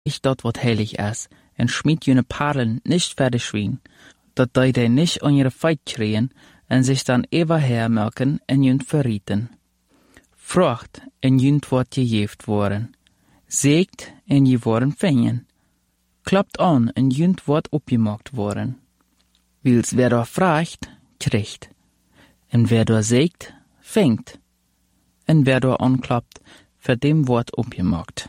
ich dort wat heilig is, en schmied jene Parlen nicht fertig schwien, dat die nicht an ihre Feit kreen en sich dann ever hermerken en jünt verrieten. Frucht en jünt wat gejeft worden. Seegt en je worden fengen. Klappt an en jünt wat opgemaakt worden. Wils wer da fragt, kriegt. En wer da seegt, fängt. En wer da anklappt, für dem Wort opgemaakt.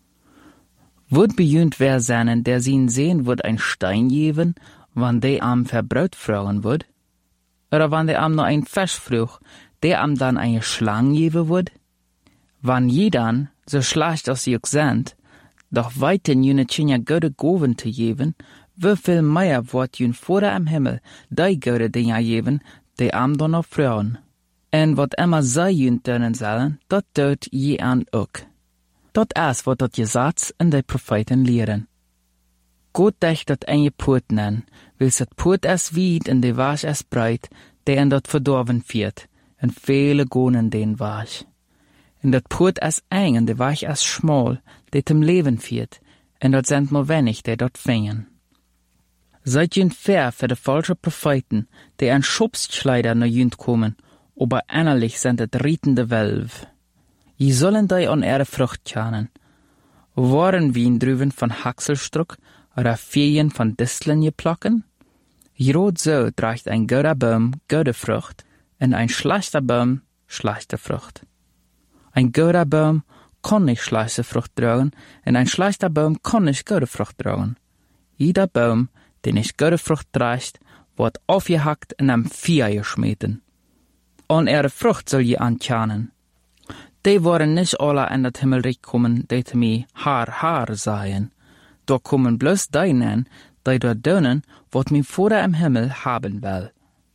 Wud bejünt wer seinen, der sin sehen wird ein Stein geben, wann der am verbraut fragen wird? Oder wann der am nur ein Fisch fruch, der am dann eine Schlange geben wird? Wann jedern, so schlecht als sie auch sind, doch weiten jene Tschinja Göde Goven zu geben, wie viel mehr wird jün vor am Himmel, die Göde Dinger geben, die am dann noch fragen. En wat immer sei jün tönen sollen, dat tut je an ook. Dat is wat dat Gesetz en de Propheten lehren. Gott dächt dat en je Poort nen, wils het Poort es wied en de Wasch es breit, de en dat verdorven viert, en viele gonen den Wasch. En dat Poort es eng en de Wasch es schmal, de tem Leben viert, en dat sind nur wenig, de dat vingen. Seid jün fair für de falsche Propheten, de en Schubstschleider na jünt kommen, aber innerlich sind het rietende Welv. Je sollen die an ihre Frucht kennen. Waren wien drüben von Haxelstruck oder Feen von Disteln geplocken? Jrot so trägt ein guter Baum gute Frucht und ein schlechter Baum schlechte Frucht. Ein guter Baum kann nicht schlechte Frucht tragen und ein schlechter Baum kann nicht gute Frucht tragen. Jeder Baum, der nicht gute Frucht trägt, wird aufgehackt und am Feuer geschmeten. An ihre Frucht soll je ankennen. Die waren nicht alle in das Himmelreich kommen, die zu mir Haar seien. Da kommen bloß die nen, die dort dönen, wat mir vor im Himmel haben will.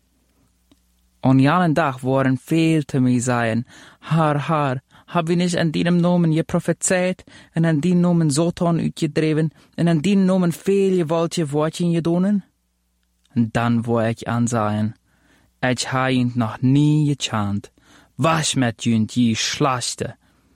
An jenen Tag waren viel zu mir seien, Haar, hab ich nicht an deinem Namen geprophezeit, und an deinem Namen Satan uitgedreven, und an deinem Namen viel gewaltige Wortchen gedonen? Und dann wo ich ansahen, ich ha ihn noch nie gechant. Was mit jünt die Schlechte?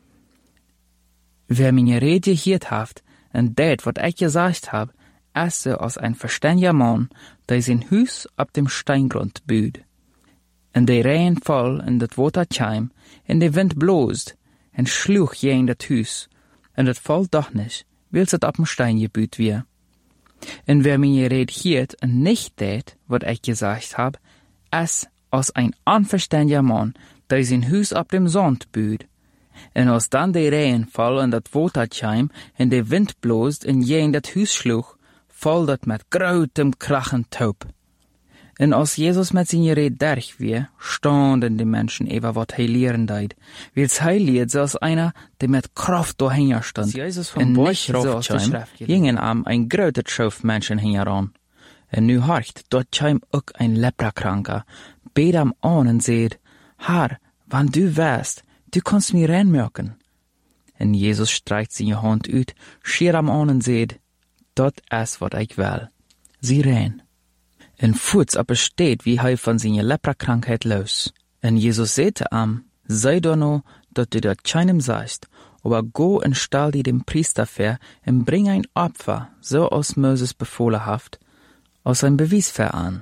Wer meine Rede gehört haft, und det, wat ich gesagt hab, ist so als ein verständiger Mann, der sein Hus ab dem Steingrund büht. Und der Regen voll in dat Water kam, und der Wind blost, und schlug je in dat Hus, und het voll doch nicht, wils het ab dem Stein gebüht wie. Und wer meine Rede hört und nicht det, wat ich gesagt hab, ist als ein unverständiger Mann, der sein Hus ab dem Sand büht. Und als dann der Regen voll in dat Water kam, und der Wind blost, und je in dat Hus schlug, voll dat mit grotem Krachen taub. Und als Jesus mit seiner Rede durch wie, standen die Menschen über wat er lehren deit, wils er lehrt so als einer, der mit Kraft dahinter stand. Jesus vom Bauch raufkam, gingen am ein groter Schauf Menschen hingeran. Und nu horcht, dort kam auch ein Leprakranker, bet am an und seht, Herr, wann du wärst, du kannst mir reinmerken. Und Jesus streicht seine Hand ut, schier am an und seht, dort ist wat ich will. Sie rein. Und fuß aber steht, wie er von seiner Leprakrankheit los. Und Jesus sagte am, sei doch no, dass du dort keinem sagst, aber go und stell dir dem Priester vor und bring ein Opfer, so als Moses befohlen haft, als ein Beweis für an.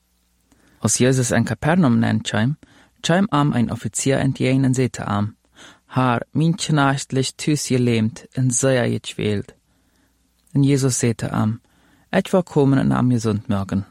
Als Jesus in Kapernaum nennt, kam ein Offizier entgegen und sagte am, Herr, mein Knecht liegt tüß gelähmt und sehr gequält. Und Jesus sagte am, ich war kommen und am gesund merken.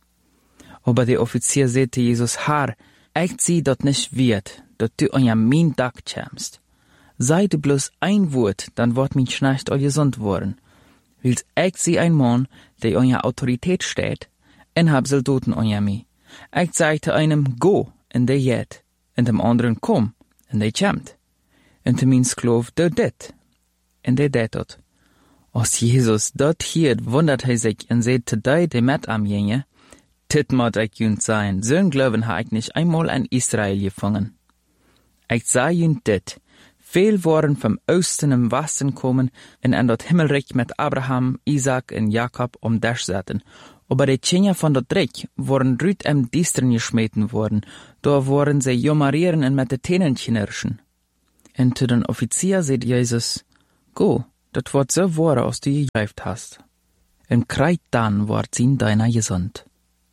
Aber der Offizier sagte Jesus, Herr, ich sieh dort nicht wird, dass du an ja mein Tag kämst. Sei du bloß ein Wort, dann wird mein Knecht all gesund worden. Wils ich sieh ein Mann, der an ja Autorität steht, und hab Soldaten an ja mi. Ich sagte einem, go, und der jet, und dem anderen, komm, und der kämt. Und dem mein Sklav, der det, und der det dort. Als Jesus dort hielt, wundert er sich und sagte die, die mit am Jenge, Tit mod ich jünt sein, so'n Glauben ha ich nicht einmal in Israel gefangen. Ich sah jünt dit, viel waren vom Osten im Westen kommen und an dort Himmelreich mit Abraham, Isaac und Jakob dich satten. Aber die Tschinja von dort Reich waren drüt im Distern geschmeten worden, da waren sie jomarieren und mit den Tänen knirschen. Und zu den Offizier sagt Jesus, go, dat wordt so wahr, als du gegreift hast. En kreit dann wordt zien deiner gesund.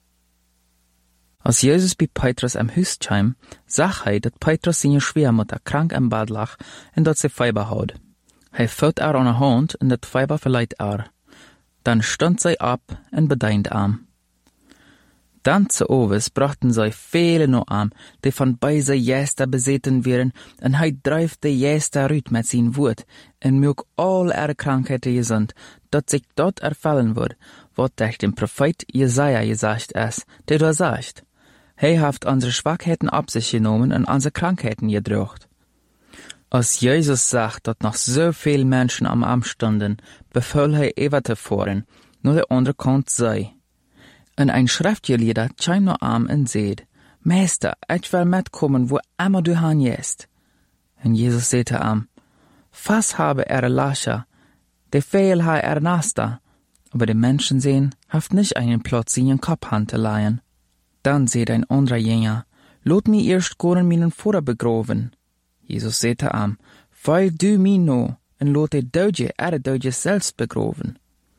Als Jesus bei Petrus am Huis kwam, zag hij dat Petrus zijn schwermutter krank im Bad lag en dat ze Fieber had. Hij vult haar aan de hand en dat Fieber verleiht haar. Dan stond zij op en bedeint aan. Dan zu overs brachten zij vele nog aan, die van beide Jester bezeten werden, en hij drijft de Jester uit met zijn woord, en maakt al ihre krankheden gezond, dat zich dat ervallen wordt, wat durch den Prophet Jesaja gesagt ist, der da sagt, hij heeft onze Schwachheiten op zich genomen en onze Krankheiten gedrocht. Als Jesus sagt, dat noch so viele Menschen am Arm standen, befahl hij even te voeren, nur der andere Kant sei. En ein Schriftgelehrter kwam naar am en zeid, Meester, ich will mitkommen, wo immer du hin jest. En Jesus sagte am, was habe Lacher, de veel ha Nasta, aber die Menschen sehen, haft nicht einen Platz in ihren Kopf zu leihen. Dann seht ein anderer Jünger, lot mi erst goren meinen Vater begraven. Jesus sagte am, weil du mi no, en lot de Doge selbst begraven.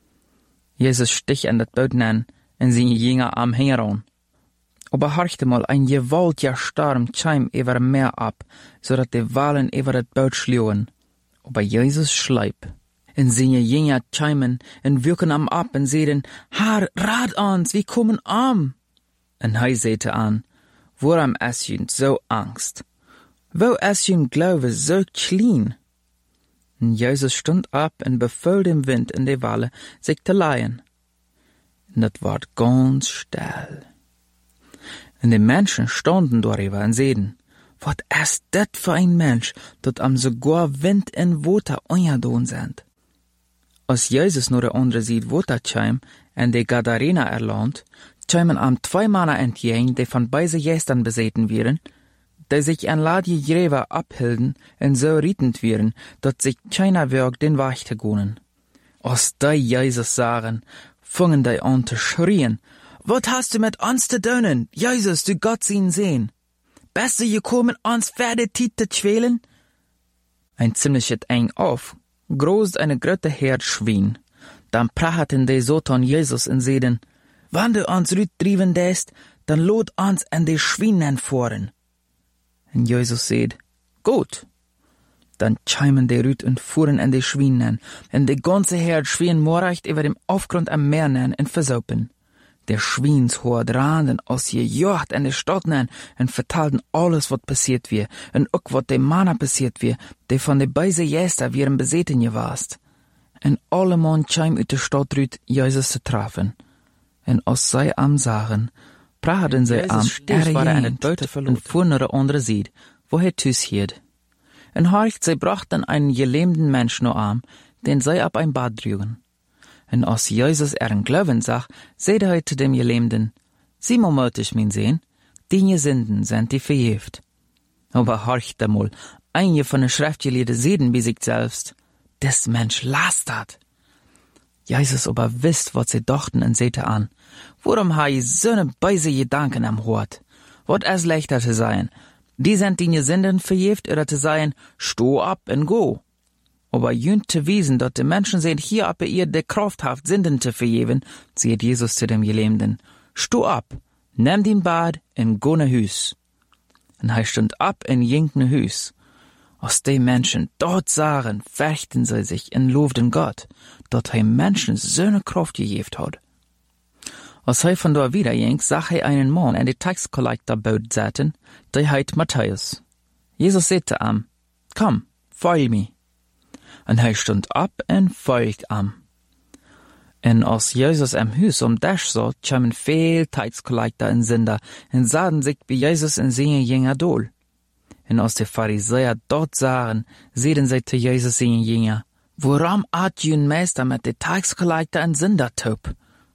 Jesus stich an dat Boot an, en zijn Jünger am Heran. Aber horchte mal, ein gewaltiger Sturm kwam über Meer ab, zodat de Walen über het Boot schluwen. Aber Jesus schleip. En zijn Jünger kwamen en wirken am ab en zeiden, Herr, rat ons, wir kommen am. En hij sagte an, waarom is jun so angst? Wo is jun Glaube so klein? En Jesus stond op en befahl dem Wind en de Wale, sich te leien. En het ward ganz still. En de Menschen stonden darüber en zeiden, wat is dit voor een Mensch, dat am sogar Wind en Water ongedaan sind? Als Jesus naar de andere zijde Water kwam en de Gadarena erland, kwamen am 2 Männer entgegen, die von beide Jästern bezeten wären, die sich an ladje Gräber abhielten en so rietend wären, dat sich keiner wirkt den Weg zu gehen. Als die Jesus sahen, fingen die an zu schrien, wat hast du mit uns zu tun, Jesus, du Gott ihn sehen? Bist du gekommen, uns für die Zeit zu quälen? Ein ziemliches eng auf, groß eine große Herd Schwein. Dann prachten die Satan Jesus und seiden, wenn du uns rüttrieben lässt, dann lot uns an die Schweinen fahren. Und Jesus sagt, gut. Dann chimen die Rüt und fuhren an die Schweinen, und die ganze Herd Schwein morrecht über dem Aufgrund am Meer nen und versaupen. Der Schweinshort randen aus je Jocht an die Stadt nen und vertalten alles, wat passiert wir, und auch wat dem Mann passiert wir, die von de beise Jäster wären beseten gewast. Und alle Mann chim uit de Stadt rüt, Jesus zu treffen. Und als zij am sagen, praten zij am, waren an het Boot und fuhren naar de andere Seite, wo thuis hielt. Und horcht, zij brachten einen gelähmten Menschen noch am, den zij ab ein Bad drügen. Und als Jesus Glauben sah, sagte er zu dem Gelähmten, sieh mal mutig, mein Sehn, deine Sünden sind die vergeft. Aber horcht einmal, einige von den Schriftgelehrten sehen bei sich selbst, des Mensch lastert. Jesus aber wisst, was sie dachten und sagte an, warum ha ich so ne beise Gedanken am Hort? Wat es leichter zu sein, die sind deine Sünden vergeft, oder zu sein, steh ab und go. Aber jünt zu wiesen, dass die Menschen sind hier ab ihr de Kraft haft, Sünden zu vergeben, sagt Jesus zu dem Gelähmten, steh ab, nimm den Bad und go nach Hüs. Und er stund ab und ging nach Hüs. Als die Menschen dort sahen, fürchten sie sich und lobten Gott, dass er Menschen so eine Kraft gegeben hat. Als er von dort wieder ging, sah er einen Mann in die Taxkollektorboot sitzen, der heißt Matthäus. Jesus sagte ihm, komm, folge mir. Und er stund ab und folgte ihm. Und als Jesus am Haus um Dasch sah, kamen viel Taxkollektor und Sünder und sahen sich bei Jesus in seine Jünger dohl. Und als die Pharisäer dort sahen, sehen sie zu Jesus seine Jünger, warum hat jün Meister mit den Taxkollektor und Sünder taub?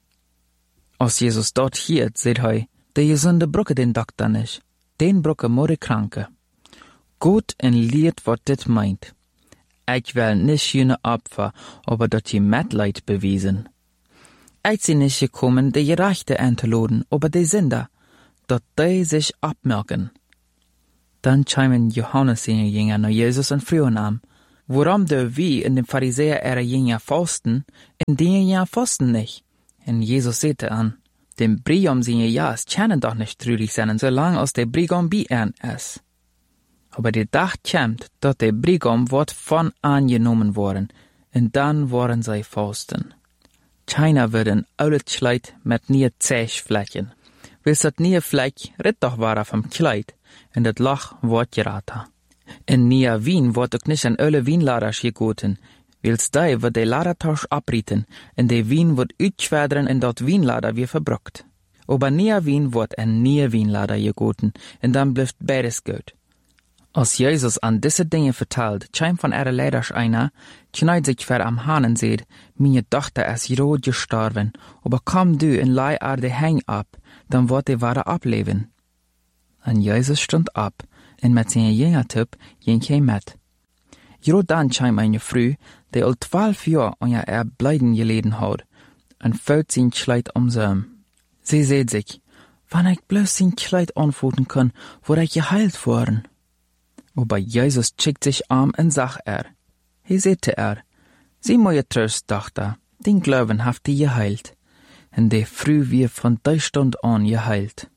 Als Jesus dort hielt, sagt er, die gesunde Brücke den Doktor nicht, den Brücke nur die Kranke. Gut und lied, was dit meint. Ich will nicht jene Opfer, aber dat je Mitleid bewiesen. Ich bin nicht gekommen, die Gerechte einzuladen, aber die Sünder, dat die sich abmerken. Dann chimen Johannes seine Jünger nach Jesus und frühen an, Warum de wie in dem Pharisäer ihre Jünger fasten, in denen ja fasten nicht? Und Jesus sagte an, dem Brigam seine Jas können doch nicht trürig sein, solange als der Brigam bei ihnen ist. Aber der Tag kommt, dass der Brigam wird von angenommen worden, und dann wollen sie fasten. Keiner wird ein altes Kleid mit nie Zechflächen. Willst dat nie Fleck, rit doch wahrer vom Kleid, und dat Loch wird geraten. In nie Wien wird auch nicht an alle Wienladers gegoten, wils die wird der Ladertausch abrieten, und der Wien wird uitschwerderen in dat Wienlader wie verbrockt. Aber nie Wien wird ein nie Wienlader gegoten, und dann bleibt beides gut. Als Jesus an diese Dinge vertelt, scheint von ihrer Leders einer, kneit sich ver am Hahn und sagt, meine Tochter ist rot gestorben, aber komm du in leih de Häng ab, dann wird die Ware ableben. Und Jesus stund ab, und mit seinen Jüngertyp ging er mit. Jero dann scheint eine Frau, die al 12 Jahre an ihr Erbleiden geleden hat, und fällt sein Kleid umsum. Sie sagt sich, wenn ich bloß sein Kleid anfoten kann, würde ich geheilt worden. Aber Jesus schickt sich an und sagt He sagte sie moje Tröst, Tochter, den Glauben haft die geheilt. Und die Früh wie von der Stunde an geheilt.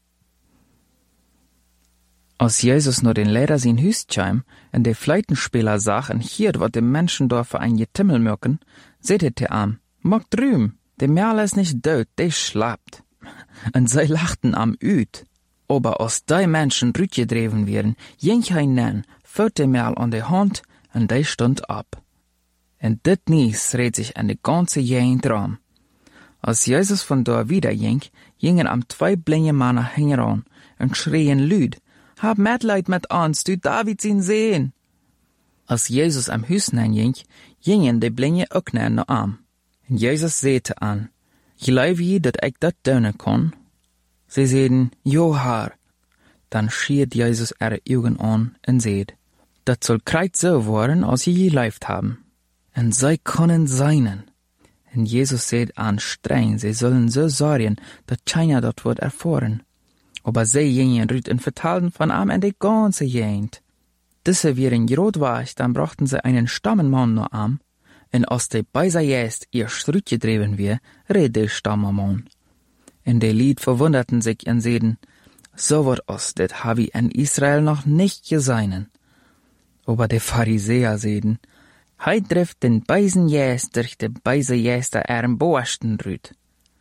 Als Jesus nur den Lehrer sein Hüs kam und der Fleitenspieler sah und hier, was die Menschen dort für ein Getimmel mögen, sagte er mag drüben, der Merl ist nicht död, der schlapt. Und sie lachten am Üt. Aber als die Menschen rütgedreven werden, ging hij nen, führt der Merl an der Hand und der stund ab. Und dit Nies redet sich an die ganze Gegend rum. Als Jesus von da wieder ging, gingen am 2 blinde Männer heran und schrien lüd, hab Mitleid mit uns, du David ihn sehen. Als Jesus am Hüs ging, gingen die blinde auch noch am. Und Jesus sagte an, glaub je, dat ich dat tun kann? Sie sagten, jo Herr. Dann schiert Jesus ihre Augen an und sagt, dat soll kreit so worden, als sie gelebt haben. Und sie können seinen. Und Jesus sagt an streng, sie sollen so sorgen, dat keiner dort wird erfahren. Aber sie gingen rüt und vertalten von ihm in die ganze Gegend. Diese wären gerot war, dann brachten sie einen Stammenmann noch am, und als der bei sei jest erst zurückgedreven wir, red der Stammenmann. Und die Lied verwunderten sich und sagten, so wird os, det hab ich in Israel noch nicht gesehen. Aber die Pharisäer sagten, hei trifft den beisen Jäst durch de beise Jäster ihren Borsten rüt.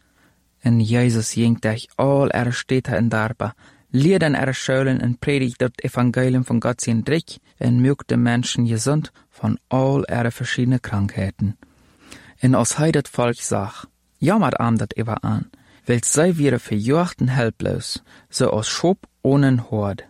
Und Jesus ging durch all ihre Städte in Darba, lehrt an ihre Schulen und predigt das Evangelium von Gott sein Drick und mögt den Menschen gesund von all ihre verschiedenen Krankheiten. Und als hei das Volk sah, jammert am dat Eva an, weil sei wir verjocht und helplos, so als Schop ohne Hord.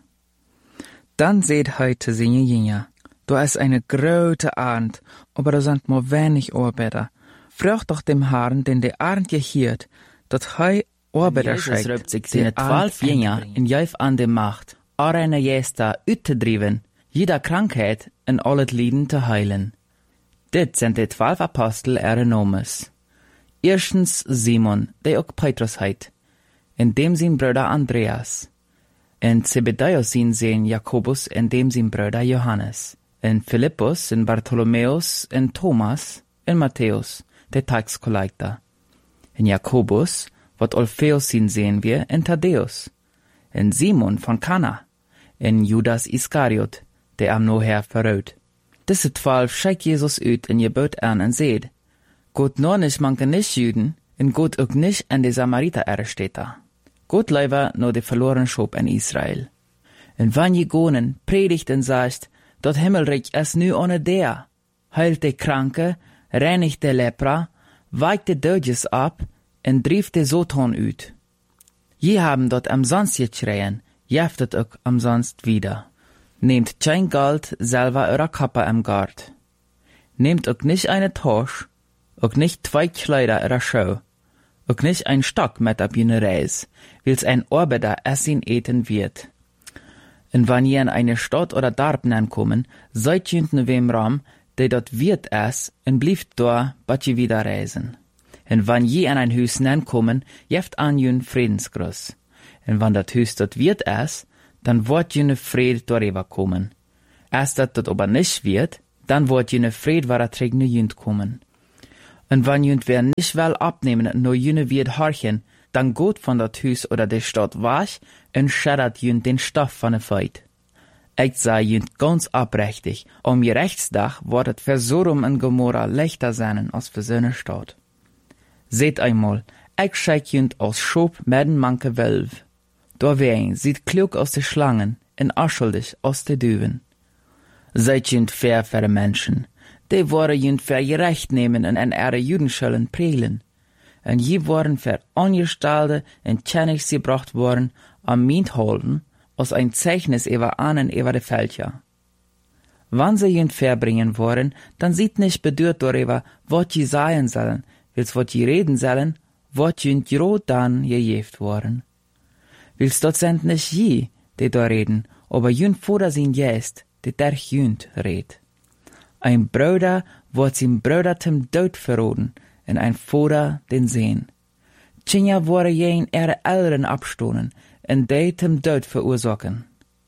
Dann seht hei zu seine Jünger, da ist eine große Arend, aber da sind nur wenig Arbeiter. Frag doch dem Herrn, den der Arend gehiert, dat hei Arbeiter schickt, sich seine 12 Jünger in Jeuf an der Macht, eine Jäster üttedriven, jeder Krankheit und alles Lieden zu heilen. Dit sind die 12 Apostel ihre Nomes. Erstens Simon, der auch Petrus heit, in dem sein Bruder Andreas, in Zebedäus sein Sohn Jakobus, in dem sein Bruder Johannes, in Philippus, in Bartholomäus, in Thomas, in Matthäus, der Taxkolleiter, in Jakobus, wat Alpheus sein sehen wir, in Thaddäus, in Simon von Kana, in Judas Iskariot, der am Noher verrät. Diese 12 schickt Jesus ut in Gebot an und seht, Gott nur nicht manche nicht Jüden, und Gott auch nicht an die Samariter Städte. Gott leiber nur die verlorenen Schop in Israel. Und wann je gonen, predigt und sagt, dort Himmelreich ist nu ohne der, heilt die Kranke, reinigt die Lepra, weigt die Dödjes ab, und drieft die Soton ut. Je haben dort amsonst geschreien, jeftet auch amsonst wieder. Nehmt kein Geld selber eurer Kappe am Gard. Nehmt auch nicht eine Tasche, auch nicht 2 Kleider ihrer Schau, auch nicht ein Stock mit ab jene Reis, wils ein Arbeiter essen eten wird. Und wenn ihr in eine Stadt oder Dorf kommen, seid jünden wem Raum, der dort wird es, und blieft da, bat je wieder reisen. Und wenn je an ein Hüs kommen, jeft an jün Friedensgruß. Und wenn dat Hüs dort wird es, dann wird jüne Fried darüber kommen. Erst dat dort aber nicht wird, dann wird jene Fried war träg ne jünd kommen. Und wenn jünd wer nicht will abnehmen, no jüne wird horchen, dann geht von dat Hus oder der Stadt weg und schädert jünd den Stoff von der Feit. Ich sei jünd ganz abrechtig, je Rechtsdach wird es für Sodom und Gomorra leichter sein als für seine Stadt. Seht einmal, ich schick jünd aus Schop mit den manke Wölf. Da wen sieht klug aus de Schlangen und unschuldig aus de Düven. Seid jünd fair für de Menschen, die worden jünd für gerecht nehmen und an ihre Judenschulden prelen. Und je worden für Angestellte in Kenntnis gebracht worden, am Mint halten, als ein Zeichnis über ahnen über de Fälscher. Wann sie jünd verbringen wollen, dann sieht nicht bedürft darüber, wat je sagen sollen, wils wat je reden sollen, wat jünd grot dann gejeft worden. Wils dort sind nicht je, die da reden, aber jünd vorder sin jest, die der jünd red. Ein Bruder wird sein Bruder zum Tod verroden, und ein Vater den Sehen. Tschinja wurde jen ihre Eltern abstohlen, und die zum Tod verursachen.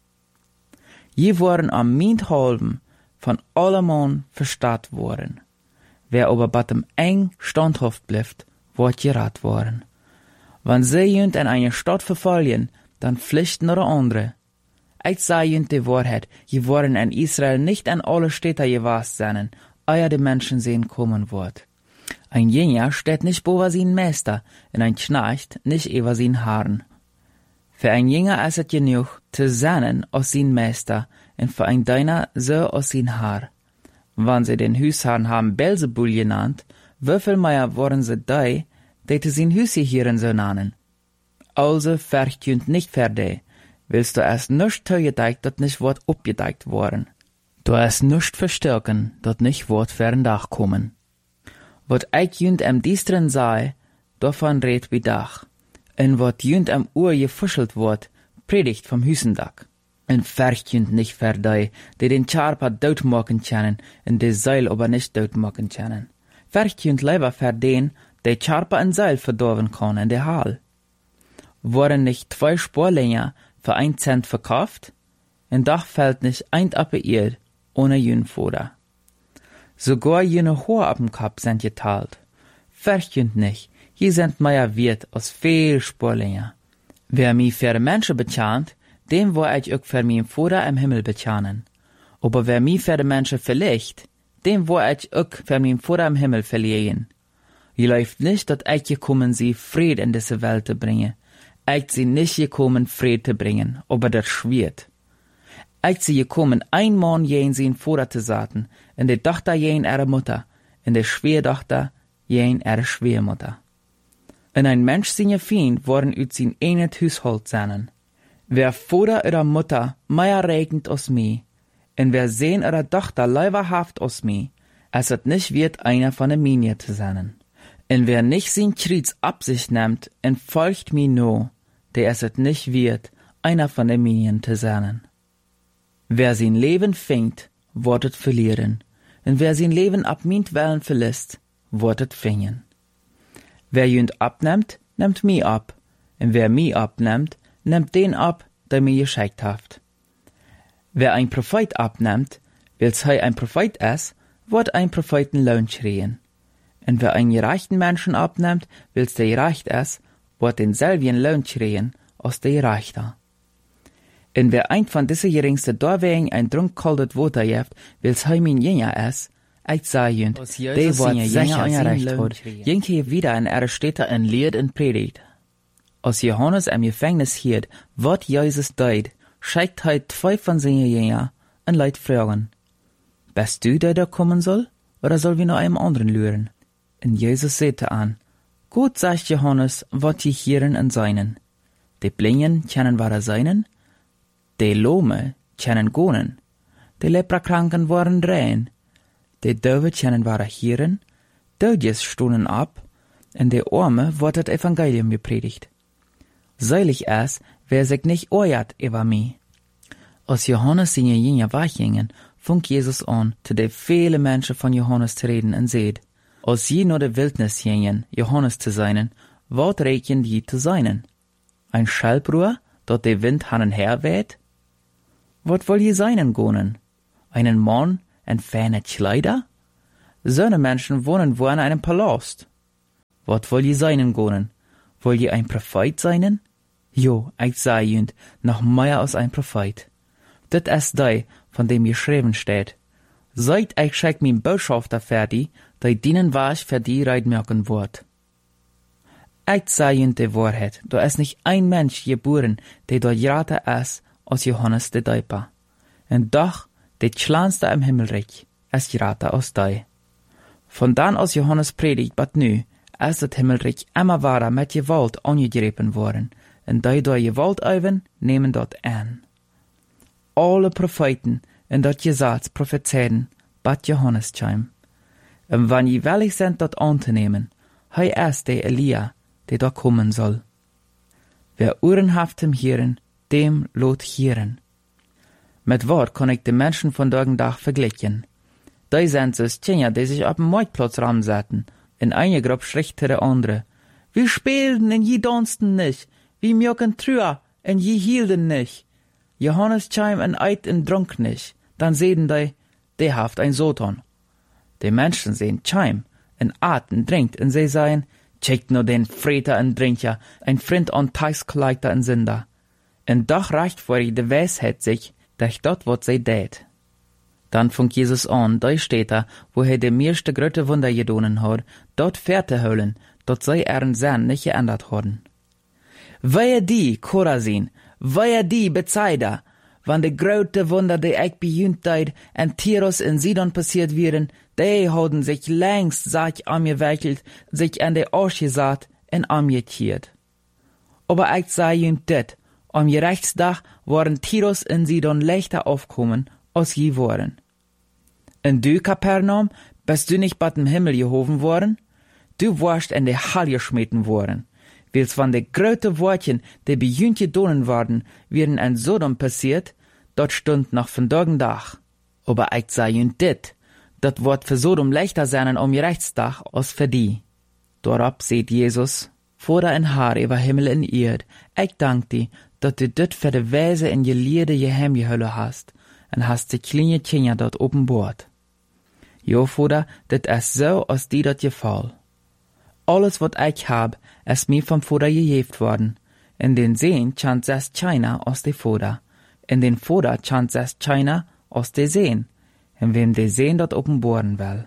Je worden am Mint halben von allemann verstaat worden. Wer aber batem eng standhaft bleibt, wird gerat worden. Wenn sie jünd in eine Stadt verfallen, dann pflichten noch andere. Ich sage jünd die Wahrheit, je worden in Israel nicht an alle Städte gewast sein, ehe die Menschen sehen kommen wird. Ein Jünger steht nicht über sein Meister, und ein Knecht nicht über sein Haaren. Für ein Jünger ist es genug, zu sein aus sein Meister, und für ein Diener so aus sein Haar. Wenn sie den Husherrn haben Belzebul genannt, wieviel mehr waren sie die zu sein Hüsehirn so nennen? Also verjünd nicht für die, willst du erst nicht zugedeckt, dat nicht wird abgedeckt worden. Du erst nicht verstärken, dat nicht wird für ein Dach kommen. Wat ich jünd am Diestren sei, davon red wie Dach. Und wat jünd am Uhr gefuschelt wird, predigt vom Hüsendach. Und verjünd nicht für die den Charper dort machen können, und die Seil aber nicht dort machen können. Verjünd lieber für den, der Charper ein Seil verdorben kann in der Hall. Wurden nicht 2 Sporlänger für 1 Cent verkauft? Ein Dach fällt nicht ein Appeir ohne Jünfoder. Sogar jene Hohe ab dem Kopf sind geteilt. Verjünd nicht, hier sind mehr wert als viel Sporlänger. Wer mich für die Menschen bezahlt, dem wo ich auch für mein Vater im Himmel bezahlen. Aber wer mich für die Menschen verlegt, dem wo ich auch für mein Vater im Himmel verliehen. Je läuft nicht, dass ich gekommen sie Fried in diese Welt zu bringen. Ich sie nicht gekommen, Fried zu bringen, aber das schwert. Ich sie gekommen, ein Mann jen sein Vater zu saten, und die Tochter jen ihre Mutter, und die Schwiegertochter jen ihre Schwiegermutter. Und ein Mensch seine Feind worden ut sein einet Haushalt sein. Wer Vater oder Mutter mehr regnet als mich, und wer Sohn oder Tochter leiberhaft als mich, als es nicht wird, einer von den Minien zu sein. Und wer nicht sein Kreuz ab sich nimmt und folgt mir nur, der es nicht wird, einer von den Minien zu sein. Wer sein Leben fängt, wird es verlieren, und wer sein Leben ab mint Wellen verlässt, wird es fingen. Wer jünd abnimmt, nimmt mich ab, und wer mich abnimmt, nimmt den ab, der mir geschickt hat. Wer ein Prophet abnimmt, weil's ein Prophet ist, wird ein Propheten Lohn schreien. Und wer einen gerechten Menschen abnimmt, weil's der gerecht ist, wird denselben Lohn schreien, als der Gerechte. Und wer ein von diesen geringsten Dorwegen ein Trunk kaltes Wasser jeft, weil's mein Jünger ist, ich sage jünd, der wird sicher angerecht wird, jenke wieder in ihre Städte in Lied und Predigt. Als Johannes im Gefängnis hielt, wird Jesus deut, schickt heut 2 von seinen Jüngern und Leut fragen, bist du der kommen soll, oder soll wir noch einem anderen lüren? Und Jesus sagte an, gut, sagt Johannes, wat die Hieren und Seinen. Die Blinden kennen wahre Seinen, die Lahme kennen Gonen, die Leprakranken waren rein, die Döwe kennen wahre Hieren, Dödjes stohlen ab, und die Arme wird das Evangelium gepredigt. Seilig ist, wer sich nicht ärgert über mich. Als Johannes seine Jünger weggingen, fing Jesus an, zu den vielen Menschen von Johannes zu reden und seht, als je nur der Wildnis gingen, Johannes zu seinen, wat reken die zu seinen? Ein Schallbruhr, dort der Wind hin und her weht? Wat woll je seinen gonen? Einen Mann en feine Kleider? Solche Menschen wohnen wo in einem Palast. Wat will je seinen gonen? Will je ein Prophet seinen? Jo, ich sei jünd, noch mehr als ein Prophet. Dit ist die, von dem geschrieben steht. Seit ich schick mein Botschafter fertig, die dienen was für die reitmerken wird. Ich sei jünd die Wahrheit, da ist nicht ein Mensch geboren, der dort grater ist, als Johannes der Däuper. Und doch, der kleinste im Himmelreich, ist grater als die. Von dann aus Johannes predigt, bat nu, ist das Himmelreich immer wahrer mit Gewalt angegriffen worden, und die durch Gewalt üben, nehmen dort an. Alle Propheten in dat Gesetz prophezeien, bat Johannes chim. Und wann je willig sind, dat anzunehmen, hei ist der Elia, der da kommen soll. Wer Ohren haft im Hören, dem lot hören. Mit Wort kann ich die Menschen von Dag vergleichen. Die sind so Kinder, die sich auf dem Marktplatz ramsetzen. In eine Gruppe schricht der andere. Wir spielten und je dansten nicht. Wir mögen trüa und je hielten nicht. Johannes chim en eit en dronk nicht. Dann sehen die haft ein Soton. Die Menschen sehen chim en aten trinkt und sie sagen, checkt nur den Freter en Drinker, ein Freund an Teiskleider en Sünder. Und doch reicht vor die Weisheit sich, dass dort wat sie tät. Dann fängt Jesus an, da steht wo de meiste gröte Wunder gedonen hat, dort Fährte holen, dort sei Sinn nicht geändert worden. Wehe die, Chorazin, wehe die Bethsaida, wann de grote Wunder, die ich bejühnt en Tyrus in Sidon passiert wären, die haben sich längst sich angewickelt, sich an de Arsch gesagt en amgetiert. Aber ich sag jünt dit, am Gerechtstag waren Tyrus in Sidon leichter aufkommen, als je waren. Und du, Kapernaum, bist du nicht bei dem Himmel gehoben worden? Du warst in de Hall geschmeten worden. Wils van de grote Wortchen, die bejühnt gedonen worden, wären in Sodom passiert, dort stund noch von Dag. Aber ich sag jünt dit, dat wird für Sodom leichter sein am Gerechtstag als für die. Dorab seht Jesus, Vater in Haar über Himmel in Erd, ich dank dir, dat du dit für de Weise in je Lierde je Heimgehülle hast, und hast die kleine Kinder dort openbord. Jo, Vater, dit ist so, als die dat gefall. Alles, wat ich hab, ist mir vom Vater gegeben worden. In den Seen chant es China aus de Vater. In den Vater chant es China aus de Seen. In wem de Seen dort openboren will.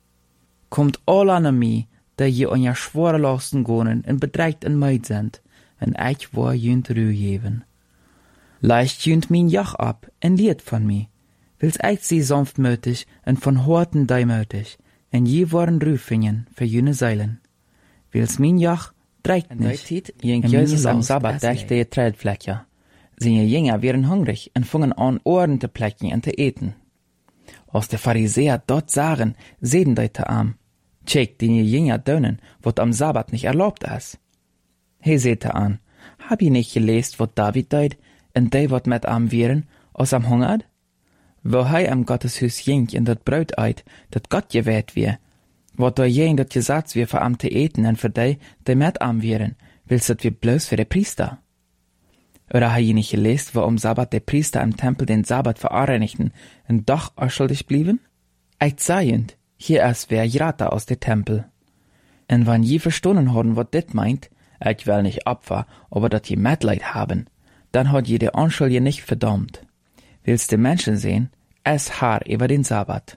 Kommt all an mir, die je an ja schwere Lasten gonen und bedreigt en Meid sind, en ich war jünt Ruhe geben. Leicht jünt min Jach ab, en lied von mi. Wils ich sie sanftmütig en von Horten deimütig, en je waren Rüfingen für jüne Seilen. Wils min Jach dreigt nicht, jink Jesus am Sabbat dächte je Trädflächer. Seine Jünger wären hungrig en fungen an Ohren zu plecken en zu eten. Als de Pharisäer dort sagen, sehen deute am, checkt die Jünger dönen, wat am Sabbat nicht erlaubt ist. He sehte an, hab ich nicht gelesen, wat David deut, en de wat met am wären, aus am hungert? Wo hei am Gotteshus jink in dat Brot eit, dat Gott gewählt wie, wat da je in dat Gesetz wie für am te eten en für de met am wären, willst dat wir bloß für de Priester? Oder hei je nicht gelesen, wo am Sabbat de Priester im Tempel den Sabbat vereinigten en doch unschuldig blieben? Ich seiend, hier ist wer grater aus de Tempel. En wann je verstonnen haben, wat dit meint, ich will nicht Opfer, aber dat je Mitleid haben, dann hat jede Unschuldige nicht verdammt. Willst du Menschen sehen, es Haar über den Sabbat.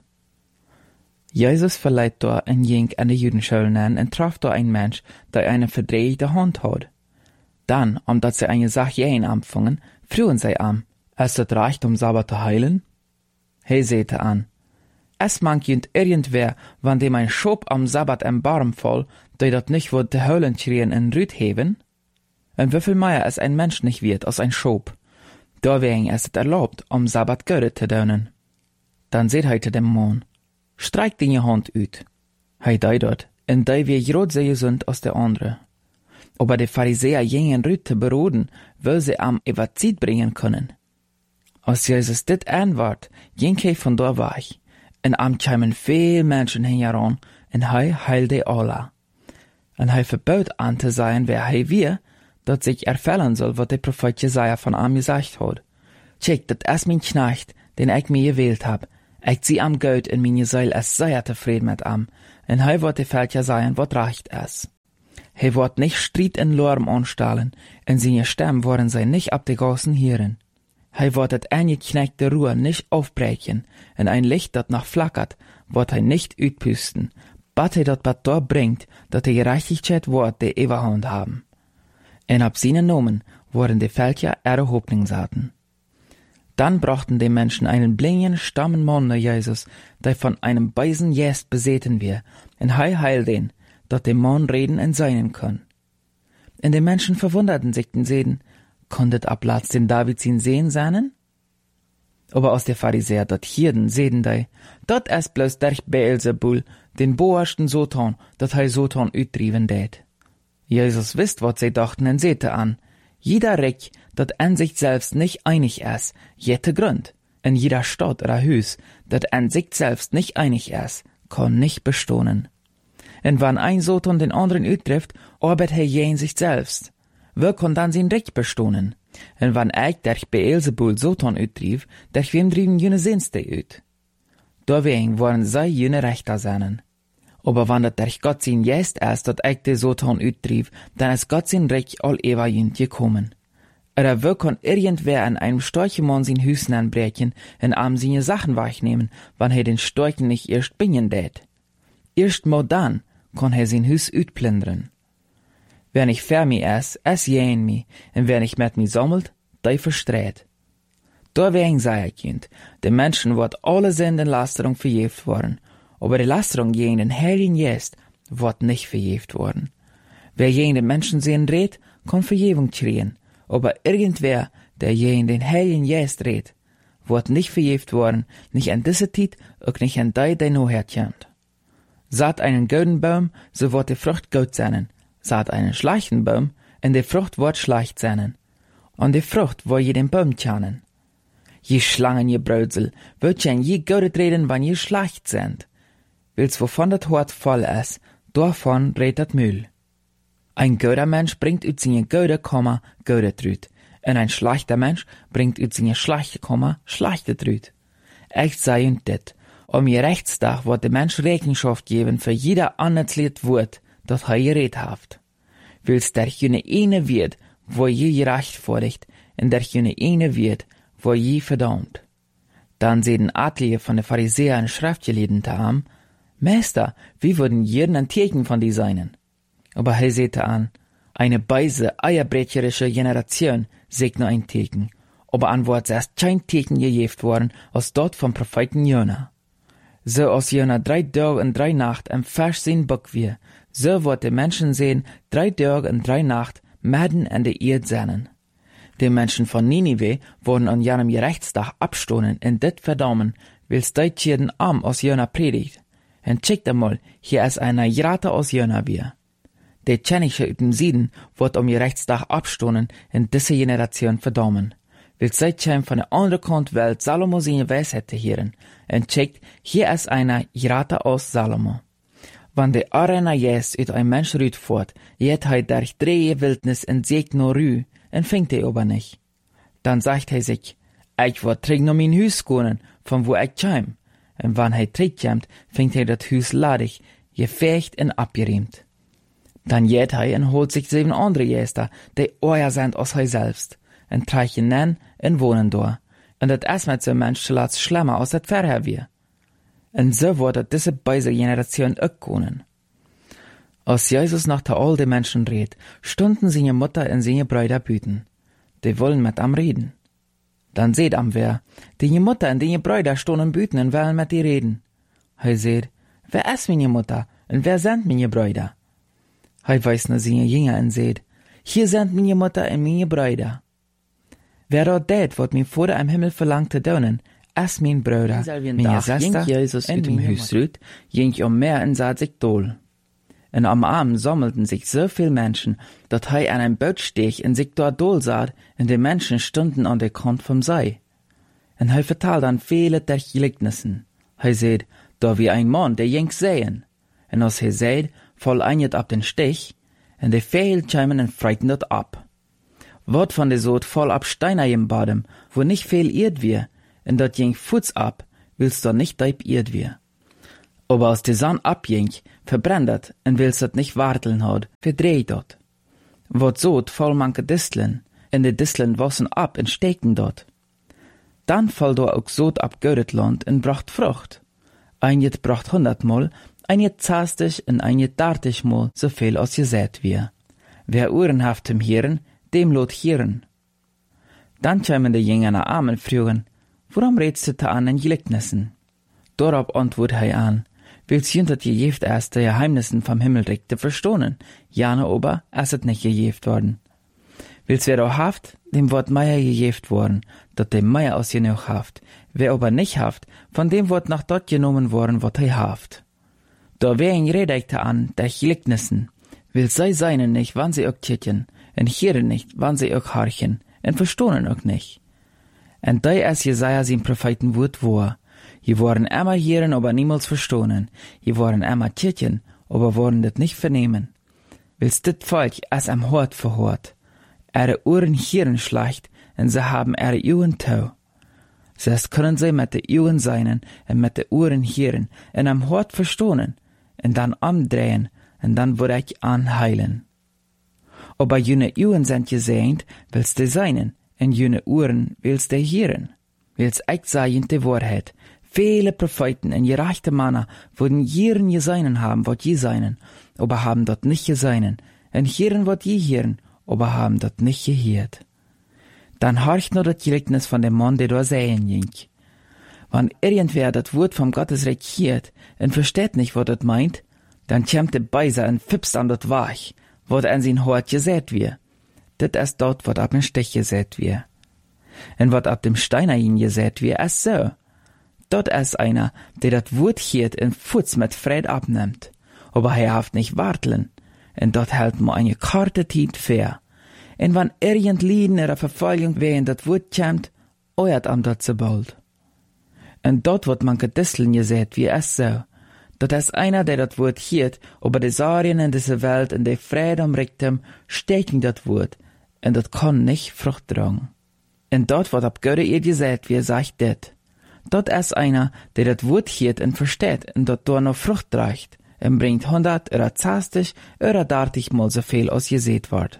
Jesus verleiht da ein Jink an die Jüdenschule an und traf da ein Mensch, der eine verdrehte Hand hat. Dann, omdat sie eine Sache jähen anfangen, frühen sie an, es hat reicht, Sabbat zu heilen? He sehte an, es mangt jünd irgendwer, wann dem ein Schob am Sabbat im Barm voll, der dat nicht wird de Höllen schrien in Rüd heben? Und wieviel mehr es ein Mensch nicht wird als ein Schob? Da wegen es erlaubt, am Sabbat Göre zu dönen. Dann seht heute dem Mann, streikt in je Hand ut. Hei dei dort, en dei wie grot sehr gesund als der andere. Aber die Pharisäer jingen Rüd zu beroden, will sie am Evazid bringen können. Als Jesus dit anwart, ging he von da weich, en am kämen viel Menschen hingeran, en hei heilde alle. En hei verbot an zu sein, wer hei wir, dat sich erfällen soll, wat der Prophet Jesaja von am gesagt hat. Check, dat ist mein Knecht, den ich mir gewählt hab, Ich zieh am Geld in meine Seil es sehr zufrieden mit am, en hij wird de Feltja sein, wat recht es. Hij wird nicht Streit in Lärm anstellen, en seine Stimmen worden zij nicht ab de Gassen hören. Hij wird het eingekneckte Ruhr nicht aufbrechen, en ein Licht, dat noch flackert, wird hij nicht uitpusten, bat hij dat dort bringt, dat de Gerechtigkeit wird de Eberhand haben. En ab seinen Nomen wurden de Feltja ihre Hoffnung saten. Dann brachten die Menschen einen blinden, stammen Mann nach Jesus, der von einem beisen Jäst beseten wir, en hij heil den, dat der Mann reden en seinen kann. En die Menschen verwunderten sich den Seden, konntet ab Platz den David sin sehen seinen? Aber aus der Pharisäer dat Hirden seden dei, dat es bloß derch Beelzebul, den boersten Sotan, dat hij Sotan uitdriven deed. Jesus wisst, wat sie dachten en sehte an, jeder Reck, dat an sich selbst nicht einig ist, jette Grund. In jeder Stadt oder Hüs, dat an sich selbst nicht einig ist, kann nicht bestohnen. En wann ein Soton den anderen uittrifft, arbeit er je in sich selbst. Wer kann dann sein Recht bestohnen? En wann ich derch Beelzebul Soton uittrief, derch wem drieben jene Sinste uit. Deswegen wollen sei jene Rechter seinen. Aber wann dat derch Gott sin jest ist, dat ich de Soton uittrief, dann ist Gott sin Recht all eva jünd gekommen. Oder wer kann irgendwer an einem Storchemann sin Hüsen anbrechen, en am seine Sachen wegnehmen, wann er den Storchen nicht erst bingen dät. Erst mal dann kann er sin Hüs utplündern. Wer nicht für mi es jähen mi, en wer nicht mit mi sammelt, der verstreht. Deswegen sei ich Kind, den Menschen wird alle Sünden Lasterung verjeft worden, aber die Lasterung gegen den Heiligen Geist wird nicht verjeft worden. Wer gegen den Menschen sehen redet, kann Verjebung kriegen, aber irgendwer, der gegen den Heiligen Geist redet, wird nicht verjeft worden, nicht an diese Zeit, auch nicht an der noch herkommt. Saat einen guten Baum, so wird die Frucht gut sein. Saat einen schlechten Baum, und die Frucht wird schlecht sein. Und die Frucht wird je den Baum kennen. Je Schlangen, je Brödsel, wird je je gut reden, wann je schlecht sind. Wils wovon das Hort voll ist, davon redet das Müll. Ein guter Mensch bringt ut seine gute Komma gute Trüt, und ein schlechter Mensch bringt ut seine schlechte Komma schlechte Trüt. Echt sei und dit, je Rechtstag wird der Mensch Rechenschaft geben für jeder anerklärt Wort, das er geredet haft. Wils der jene eine wird, wo je gerechtfertigt, und der jene eine wird, wo je verdammt. Dann sehen etliche von den Pharisäern ein Schriftgelesen haben, Meister, wie würden jeden ein Tierchen von die seinen? Aber er sehte an, eine beise, eierbrecherische Generation sägt nur ein Teken, aber an wird erst kein Teken gejeft worden, als dort vom Propheten Jona. So aus Jona 3 Tage und 3 Nacht am Fisch sein Bock wir, so wird die Menschen sehen 3 Tage und 3 Nacht mitten an der Erde sein. Die Menschen von Ninive wurden an jenem Gerechtstag abstohnen und dit verdammen, wils deit jeden Arm aus Jona predigt. Und checkt einmal, hier ist einer Jrate aus Jona wir. Der Tschenische ut dem Süden wird Gerechtstag abstohnen und diese Generation verdammen. Wils seitdem von der anderen Kant Welt Salomo seine Weisheit zu hören. Und checkt, hier ist einer Jrate aus Salomo. Wann der Arena jest ut ein Mensch rüt fort, jet hij durch 3 Wildnis en Seg no rü, en fängt er aber nicht. Dann sagt er sich, ich wird träg no mein Hüs gonen, von wo ich käm. Und wann er trägkämt, fängt er dat Hüs ladig, gefecht en abgeriemt. Dann jet hij en holt sich 7 andere Jäster, die euer sind aus hij selbst, en treichen nen en wohnen do. Und dat es mit so Mensch zuletzt schlimmer aus dat Verher wir. Und so wird diese beise Generation auch kommen. Als Jesus nach der alten Menschen redet, stunden seine Mutter und seine Brüder büten. Die wollen mit am reden. Dann seht am wer, die Mutter und die Brüder stunden büten und wollen mit die reden. Hij seht, wer ist meine Mutter und wer sind meine Brüder? Hij weist nach seine Jünger und seht, hier sind meine Mutter und meine Brüder. Wer dort det, wird mir vor im Himmel verlangt zu tun, as mein Bruder, meine Schwester, Jesus mit dem Hüsrüt, ging mehr und sah sich dohl. Und am Abend sammelten sich so viel Menschen, dass er an einem Boot stech und sich dort dohl sah, und die Menschen stunden an der Kant vom See. Und er vertalt dann viele der Gleichnissen. Er seht, da wie ein Mann, der jink sehen. Und als er seht, voll einjet ab den Stich, und die Vögel kämen und freiten dort ab. Wort von der Sod voll ab Steiner im Badem, wo nicht viel irrt wir, und dort ging Fuß ab, willst du nicht deib Erd wir. Aber als die Sonne abging, verbrennt und willst dat nicht warteln hat, verdreht dort. Wat sot voll manke Disteln, und die Disteln wassen ab und steken dort. Dann fall do auch Sot ab Göretland und bracht Frucht. Einjet bracht 100-mal, einjet 20 und einjet 30-mal so viel als je sät wir. Wer Ohren haft im Hieren, dem lot hieren. Dann kämen die Jünger nach Armen fragen, warum redst du da an in Gleichnissen? Dorab antwortet er an, willst jünt dat gejeft erst die Geheimnissen vom Himmelreich zu verstohnen, jane aber es het nicht gejeft worden. Willst wer auch haft, dem wird Meier gejeft worden, dat dem Meier aus genug haft, wer aber nicht haft, von dem wird nach dort genommen worden, wat er haft. Da wer ihn redekte an, der Gleichnissen, will sei seinen nicht, wann sie auch tietjen, en hieren nicht, wann sie auch harchen, en verstohnen auch nicht. En da es Jesaja sein Prophetenwort war, je waren immer hieren, aber niemals verstohnen, je waren immer tietjen, aber waren das nicht vernehmen. Willst dit Volk es am Hort verhort, ihre Ohren hieren schlecht, en sie haben ihre Augen tau. Selbst können sie mit de Augen seinen, en mit de Ohren hieren, en am Hort verstohnen, en dann umdrehen, en dann würde ich anheilen. Aber jene Augen sind gesehnt, willst du seinen, en jene Ohren willst du hieren. Willst ich sagen die Wahrheit, viele Propheten en gerechte Männer wurden jieren geseinen haben, wat je seinen, aber haben dort nicht geseinen, en hieren wat je hieren, aber haben dort nicht gehiert. Dann horcht nur das Gleichnis von dem Mann, der da sehen ging. Wenn irgendwer das Wort vom Gottesreich hiert und versteht nicht, was das meint, dann kämmt der Beiser und fipst an das Wach, wo an sein Hort gesät wir. Das ist dort, wat ab dem Stich gesät wir. Und wat ab dem Steiner ihn gesät wir, ist so. Dort ist einer, der das Wort hiert und Futz mit Fried abnimmt. Aber er haft nicht warteln. Und dort hält man eine karte Zeit fair. Und wenn irgend Lieden oder Verfolgung wehen das Wort kämmt, euert am dort so bald. Und dort wird man gedisseln gesät, wie es so. Dort ist einer, der das Wort hiert, aber die Sarien in dieser Welt und die Friede umrichtem, stecken das Wort. Und das kann nicht Frucht tragen. Und dort wird ab Göre ihr gesät, wie sagt det. Dort ist einer, der das Wort hiert und versteht und dort noch Frucht trägt und bringt 100 oder 20 oder 30 mal so viel, als gesät wird.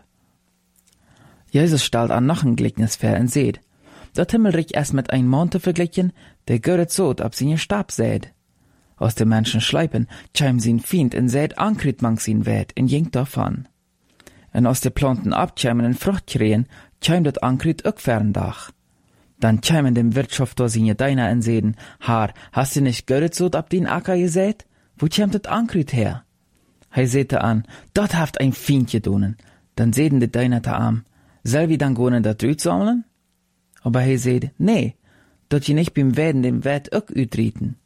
Jesus stellt an noch ein Gleichnis vor und seht, dat Himmelreich ist mit einem Mann zu vergleichen, der göret Sod ab seinen Stab sät. Aus dem Menschen schleipen, chim sin Fiend und sät ankrit mang sin Wert und jinkt davon. Und aus de Planten abcheimen und Frucht kriegen, chim dat ankrit ook ferndach. Dann chimen dem Wirtschafter seine Deiner und seden, Haar, hast du nicht göret Sod ab den Acker gesät? Wo chimt dat ankrit her? Hei sehte an, dort haft ein Fiend gedonen. Dann seden de Deiner ta am, soll wie dann gonen dat Rüt sammeln? Aber hei seht, nee, dort je nicht beim Werden dem Wert ook ütrieten.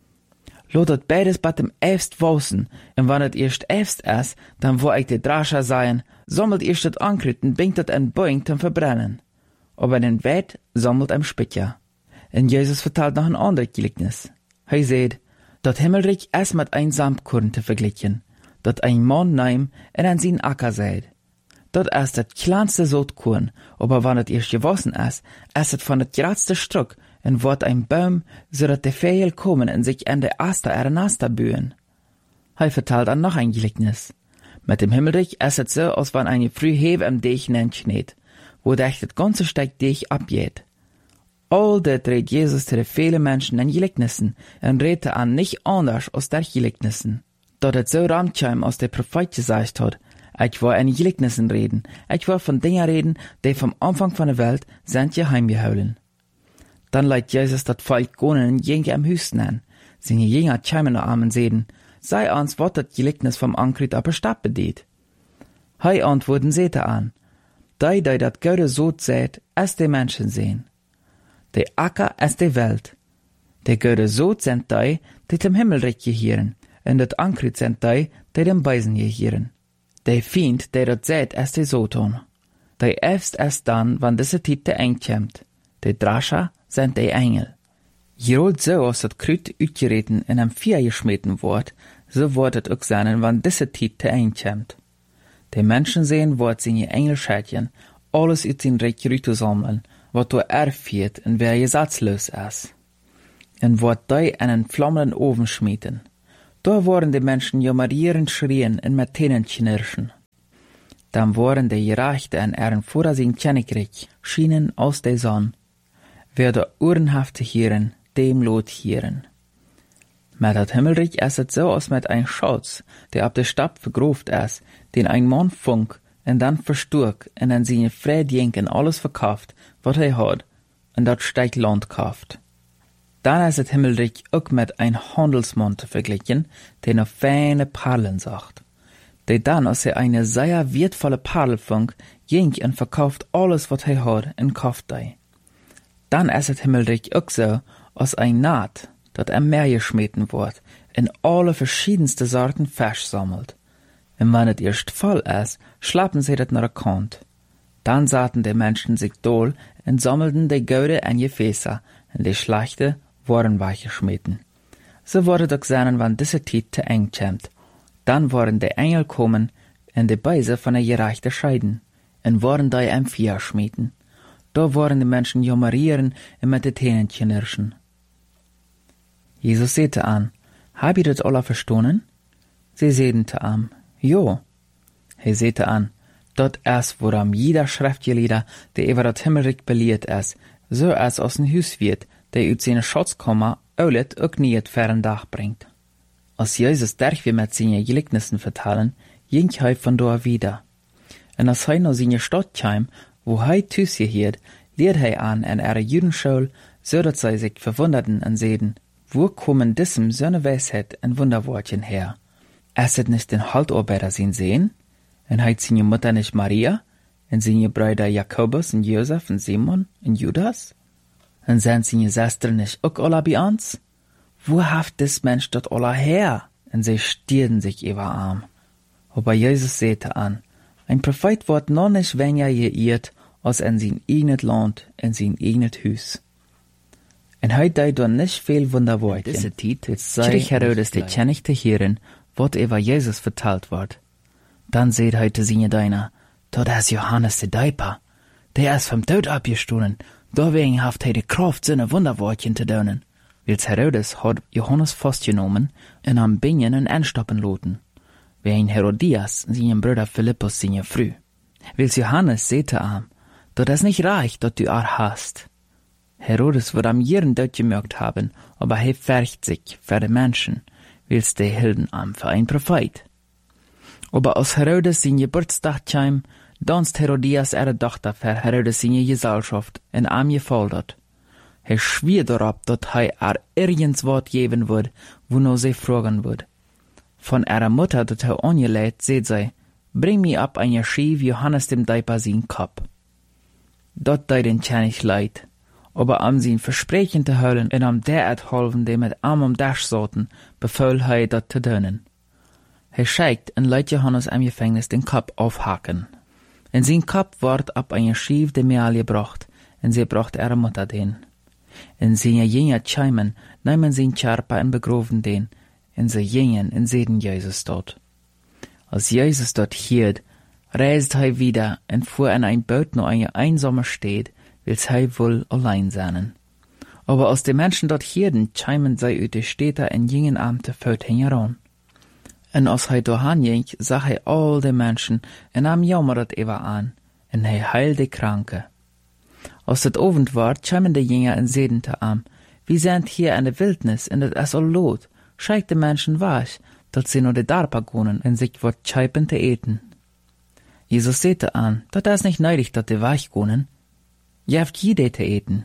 Lotet beides bat dem Äfst wausen, und wann et erst Äfst is, dann wo ich de Drascher seien, sammelt erst dat Ankritten, bingt dat en Boing zum Verbrennen. Aber den Wert sammelt em Spitja. Und Jesus vertelt noch ein anderes Gleichnis. Hei seht, dat Himmelreich is mit ein Samtkorn zu vergleichen, dat ein Mann neim en an sin Acker seid. Dat is dat kleinste Sotkorn, aber wann het erst gewassen is het von het gradste Struck en wordt ein Baum, so dat de Vögel kommen en sich an de Aster Nasta bühen. Hei vertelt an noch ein Gleichnis. Mit dem Himmelreich is het so, als wann eine früh Hewe am Deich schneit, wo dech het ganze Steig Deich abgeht. All dat redt Jesus zu de viele Menschen in Gleichnissen en redte an nicht anders aus der Gleichnissen. Dat het so ramtscheim aus der Prophet gesagt hat, ich war in Gleichnissen reden, ich war von Dingen reden, die vom Anfang von der Welt sind geheimgehouden. Dann leidt Jesus dat Volk gonen jenke am Hüsten an. Seine Jünger cheimen noch am seden, sei ans wat dat Gleichnis vom Ankrit aber Stab bedeht. Hei antworten sehte an, dei dat Göre Sod sät, es de Menschen sehen. De Acker es de Welt. De Göre Sod sind dei, die dem Himmelreich gehieren, und dat Ankrit sind dei, die dem Beisen gehieren. De Fiend, der dat sät, es de Soton. De Äfst es dann, wann diese Titte eng kämmt. De Drascher sind de Engel. Je rollt so aus dat Krüt utgereten in einem Vier geschmeten Wort, so wird het ook sein, wann diese Titte eng kämmt. De Menschen sehen, wort seine Engelschädchen, alles ut sin Reich rüte sammeln, wat du erfiert und wer gesatzlos is. en wordt die aan een vlammenden oven schmieten. Daar worden de mensen jammerierend schrien en met tenen knirschen. Dan worden de gerechten en er voor zijn kennekrieg schienen aus de zon, wer de ohrenhafte Hieren dem Lot hieren. Met het himmelrijk is het zo als met een Schatz, der op de stap vergroofd is, den ein Mann funk en dan versturk en dan zijn vrijdenk en alles verkauft, wat hij had, en dat steigt Land kauft. Dan is het himmelrijk ook met een handelsman te vergleichen, der noch feine Perlen sagt. Der dann, als er eine sehr wertvolle Perle funk, jenk en verkauft alles, wat hij had, en kauft die. Dan is het himmelrijk ook zo, als een naad, dat am Meer geschmeten wordt, en alle verschiedenste Sorten Fisch sammelt. En wann het erst voll is, schlappen sie dat naar de kant. Dan zaten de mensen zich dol en sammelten de gouden en Gefäße, en de schlechte worden weggeschmeten. So wordt ook zijn, wann diese tijd te eng komt. Dan worden de engel komen en de beise van de gerechte scheiden, en worden die am Vier schmeten. Da worden de mensen jammerieren en met de tenen knirschen. Jesus sagte an, hab ihr das alle verstanden? Sie sehen te am, jo. Hij sagte an, dat is woran jeder Schriftgelehrter, der über das Himmelreich belehrt ist, so als aus ein Hus wird, der uit seine Schatzkammer oulet ook nie het fern Dach bringt. Als Jesus derch wir mit seinen Gleichnissen vertellen, ging hij von da wieder. En als hij naar seine Stadt kam, wo hij thuisgeheerd, leert hij an en ihre Judenschule, so dat zij sich verwunderten en zeiden, wo kommen diesem seine Weisheit en Wunderwortchen her? Ist es nicht den Haltarbeiter sein Sehen? En heit seine Mutter nicht Maria? En seine Brüder Jakobus en Josef en Simon en Judas? En sind seine Schwestern nicht auch alle bei uns? Wo haft des Mensch dort alle her? En sie stierden sich über Arm. Aber Jesus sagte an, ein Prophet wird noch nicht weniger geirrt, als in sein eigenes Land, in sein eigenes Hus. En hij deed dan niet veel wonderwoordjen. Deze tijd schreef Herodes de König te hören, wat über Jesus verteld wordt. Dan zei hij te zijn Diener, dat is Johannes de Döper. Der is vom Tod abgestoßen, deswegen haft hij de Kraft, seine Wunderwoordjen te doen. Wils Herodes had Johannes vastgenomen en am Bingen en anstoppen loten. Wegen Herodias, zijn Bruder Philippus, zijn Früh. Wils Johannes sagte am, dat is nicht reich, dat du hast. Herodes wird am jeden dort gemerkt haben, aber er färcht sich für die Menschen, wils die hielten am für ein Prophet. Aber als Herodes sein Geburtstag kam, danst Herodias ihre Tochter für Herodes seine Gesellschaft in am gefordert. Er schwier darauf, dass er irgends Wort geben wird, wo nur sie fragen wird. Von ihrer Mutter, dat er angeleitet, seht sie, bring mir ab ein Schief Johannes dem Döper sein Kopf. Dort den König leid. Aber am sein Versprechen te houden en am derart halven die met arm om Dasch soten, befahl hij dat te doen. Hij scheikt en leidt Johannes am Gefängnis den Kopf aufhaken. En sein Kopf wordt op een schief de Meal gebracht, en sie bracht ihre Mutter den. En seine Jünger chaimen, nemen sein Charpa en begroven den, en sie gingen en sehen Jesus dort. Als Jesus dort hielt, reist hij wieder en fuhr in ein Boot naar eine einsame Stadt, wils hij wohl allein sein. Aber als die Menschen dort hierden, chaimen zij uit de Städte en gingen am te voet heran. En als hij doorheen ging, zag hij al de Menschen en am jammeret even an, en hij heilte de Kranke. Als het Abend war, chaimen de Jünger en zeiden te am, wie sind hier in de Wildnis en het is al lot, scheikt de Menschen weg, dat sie nur de Darpa gonen en sich wat chaipen te eten. Jesus sagte an, dat is nicht nötig, dat de weg gonen, je habt jede te eten.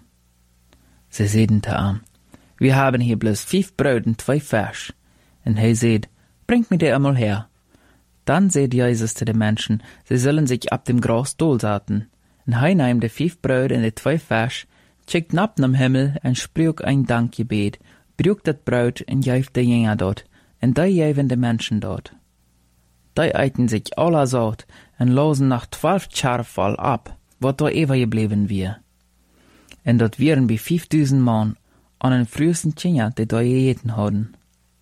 Sie zeiden te am, wir haben hier bloß 5 Brot und 2 Fisch. En hij zei, bringt mir die einmal her. Dann sagt Jesus zu den Menschen, sie sollen sich ab dem Gras dolsaten. En hij nahm de 5 Brot en de 2 Fisch, schickt nab nam Himmel en sprak ein Dankgebet, bruk dat Brot en geef de Jünger dort, en die geven de Menschen dort. Die eiten sich aller saut en losen nach 12 Schar voll ab, wat da ever gebleven wir. En dat wären wie 5000 Mann an den frühesten Jünger, die da gegeten hadden.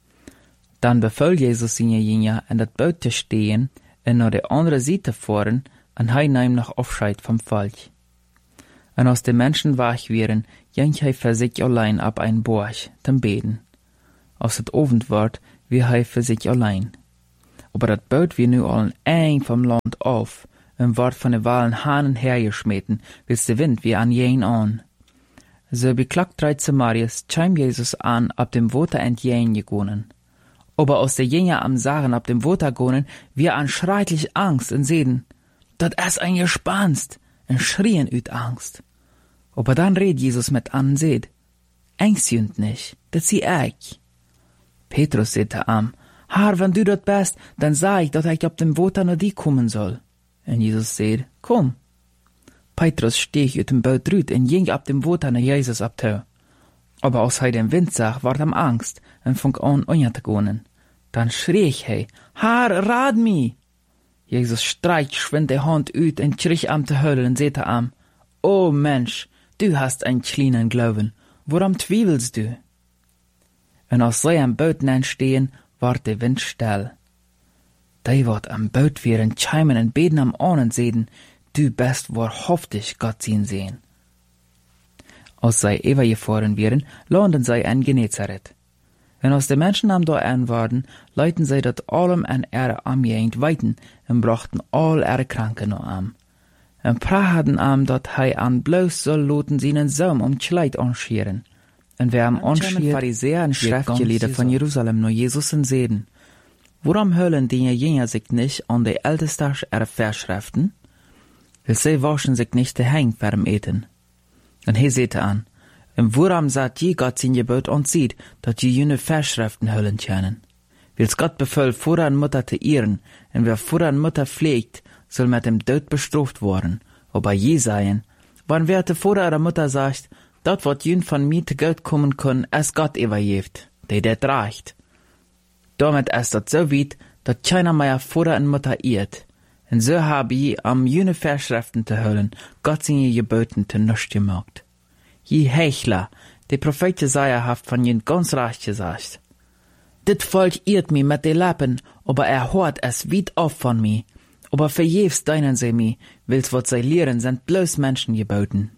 Dann befahl Jesus seine Jünger, in dat Boot te stehen en naar de andere Seite fahren, en hij nahm noch Abscheid vom Volk. En als de mensen wach wieren, ging hij voor zich alleen op een borg, ten beden. Als het avond wordt, wie hij voor zich alleen. Aber dat boot wie nu al een eind vom land af, en wordt van de walen hanen hergeschmeten, wils de wind wie aan jeen aan. So beklagt dreit Samarias, chim Jesus an, ab dem Water entjehen gegonen. Aber aus der Jünger am Sagen ab dem Water gonen, wir an schrecklich Angst und sehen, dat es ein Gespanst, und schrien üt Angst. Aber dann red Jesus mit an und seht, Angst jünt nicht, dat sie ich. Petrus sagte am, Herr, wenn du dort bist, dann sag ich, dass ich ab dem Water nur die kommen soll. Und Jesus sagt, komm. Petrus stieg uit dem Boot rüt und ging ab dem Water nach Jesus ab toe. Aber als hij den Wind zag, ward hem Angst und fing an, unter te gonen. Dann schrie hij, Herr, rad mi! Jesus streicht schwind die Hand uit und schrie am te huilen und sagte am, O Mensch, du hast ein kleinen Glauben, woran zweifelst du? Und als sie am Boot stehen, ward der Wind still. Die ward am Boot wären chimen und beten am Ahnen sehen, du bist wahrhaftig Gott sehen. Als sie übergefahren wären, landen sie in Genezareth. Und als die Menschen am da an waren, leiten sie dort allem an ihre Amjegend weiten und brachten all ihre Kranken noch am. Und prachten am, dat hij an bloß soll loten seinen Saum Kleid anscheren. Und wer am anschiert, Pharisäer und Schriftgelehrte von Jerusalem nur Jesus und sehen. Warum hören die Jünger sich nicht an die Ältesten ihrer Verschriften? Weil sie waschen sich nicht die Hänge vorm Eten. Und he sagte an, und warum sagt je Gott sein Gebot und sieht, dat je jene Verschriften hüllen können? Weil's Gott befiehlt, Vater und Mutter zu ehren, und wer Vater und Mutter pflegt, soll mit dem Tod bestraft worden. Aber je seien, wann wer der Vater oder Mutter sagt, dat wat jün von mir zu Geld kommen kann, es Gott überjeft, der det reicht. Damit ist dat so weit, dat keiner mehr Vater und Mutter ehrt. Und so habe ich am jene Verschriften zu hüllen, Gott seine Geboten zu nichts gemacht. Je Hechler, der Prophet Jesaja haft von jen ganz recht gesagt. Dit Volk irrt mi mit de Lappen, aber hört es weit auf von mi. Aber verjefst deinen sie mi, wils wat sie lehren, sind bloß Menschen geboten.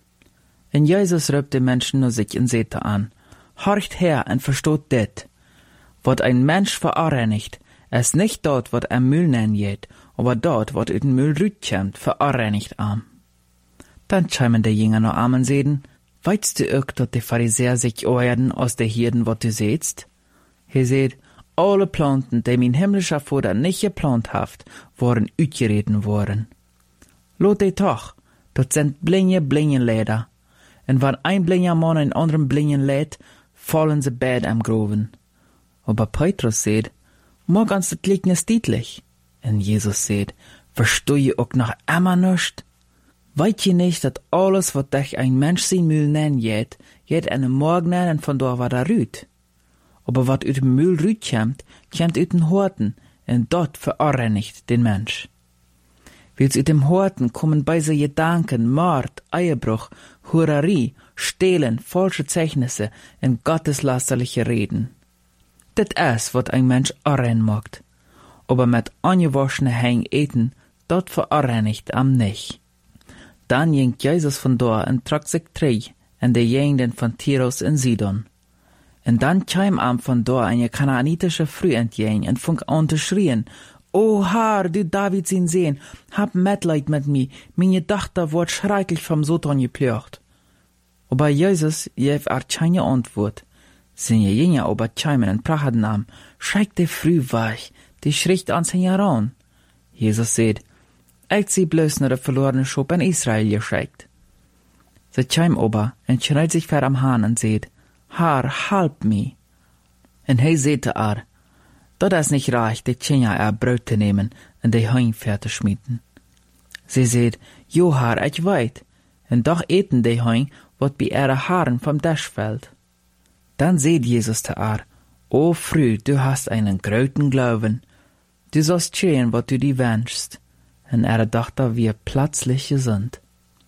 Und Jesus rübt die Menschen nur sich in Sete an. Horcht her und versteht dit. Wat ein Mensch verreinigt, es nicht dort, wat Müll nennen geht, aber dort, wat ut den Müll rütkämmt, verreinigt am. Dann chimen die Jünger noch am und sehen, weißt du auch, dat die Pharisäer sich oerden aus der Hirden, wat du sehtst? He seht, alle Planten, die mein himmlischer Vater nicht geplant haft, waren uitgereden worden. Lot die toch, dat sind blinge Leder. Und wenn ein blinger Mann einen anderen blingen lädt, fallen sie beide am Groben. Aber Petrus seht, mag uns das Gleichnis deutlich. Und Jesus seht, versteh je auch noch immer nicht? Weißt je nicht, dass alles, was dich ein Mensch sein Müll nennen geht einen Morgen nennen und von da war da rüt. Aber was ut dem Müll rüt kämmt ut den Horten, und dort verreinigt den Mensch. Wils ut dem Horten kommen bei se Gedanken, Mord, Ehebruch, Hurerie, Stehlen, falsche Zeichnisse und gotteslästerliche Reden. Dit is, wat ein Mensch arrein macht. Aber mit angewaschene Hängen eten, dort verreinigt am nicht. Dann ging Jesus von da und trug sich drei in die Gegenden von Tyrus und Sidon. Und dann kam am von da eine kanaanitische Frau entgegen und fing an zu schrien, O Herr, du Davids Sohn, hab Mitleid mit mir, meine Tochter wird schrecklich vom Satan geplagt. Aber Jesus gab keine Antwort. Seine Jünger aber chimen und prachten am, schreck die Früh wach, die schricht ans heran. Jesus sagt, ich sie bloß nur der verlorene Schub in Israel geschickt. Sie chim aber und schreit sich vor am Hahn und sagt, Herr, halb mi. Und he sagte dat is nicht reich, die Tjener Brot zu nehmen und die Heim fertig schmieden. Sie sagt, jo Herr, ich weit, und doch eten die Heim, wat bei ihre Haaren vom Tisch fällt. Dann seht Jesus zu O Früh, du hast einen großen Glauben. Du sollst geschehen, wat du dir wünschst. Und ihre Tochter wird plötzlich gesund.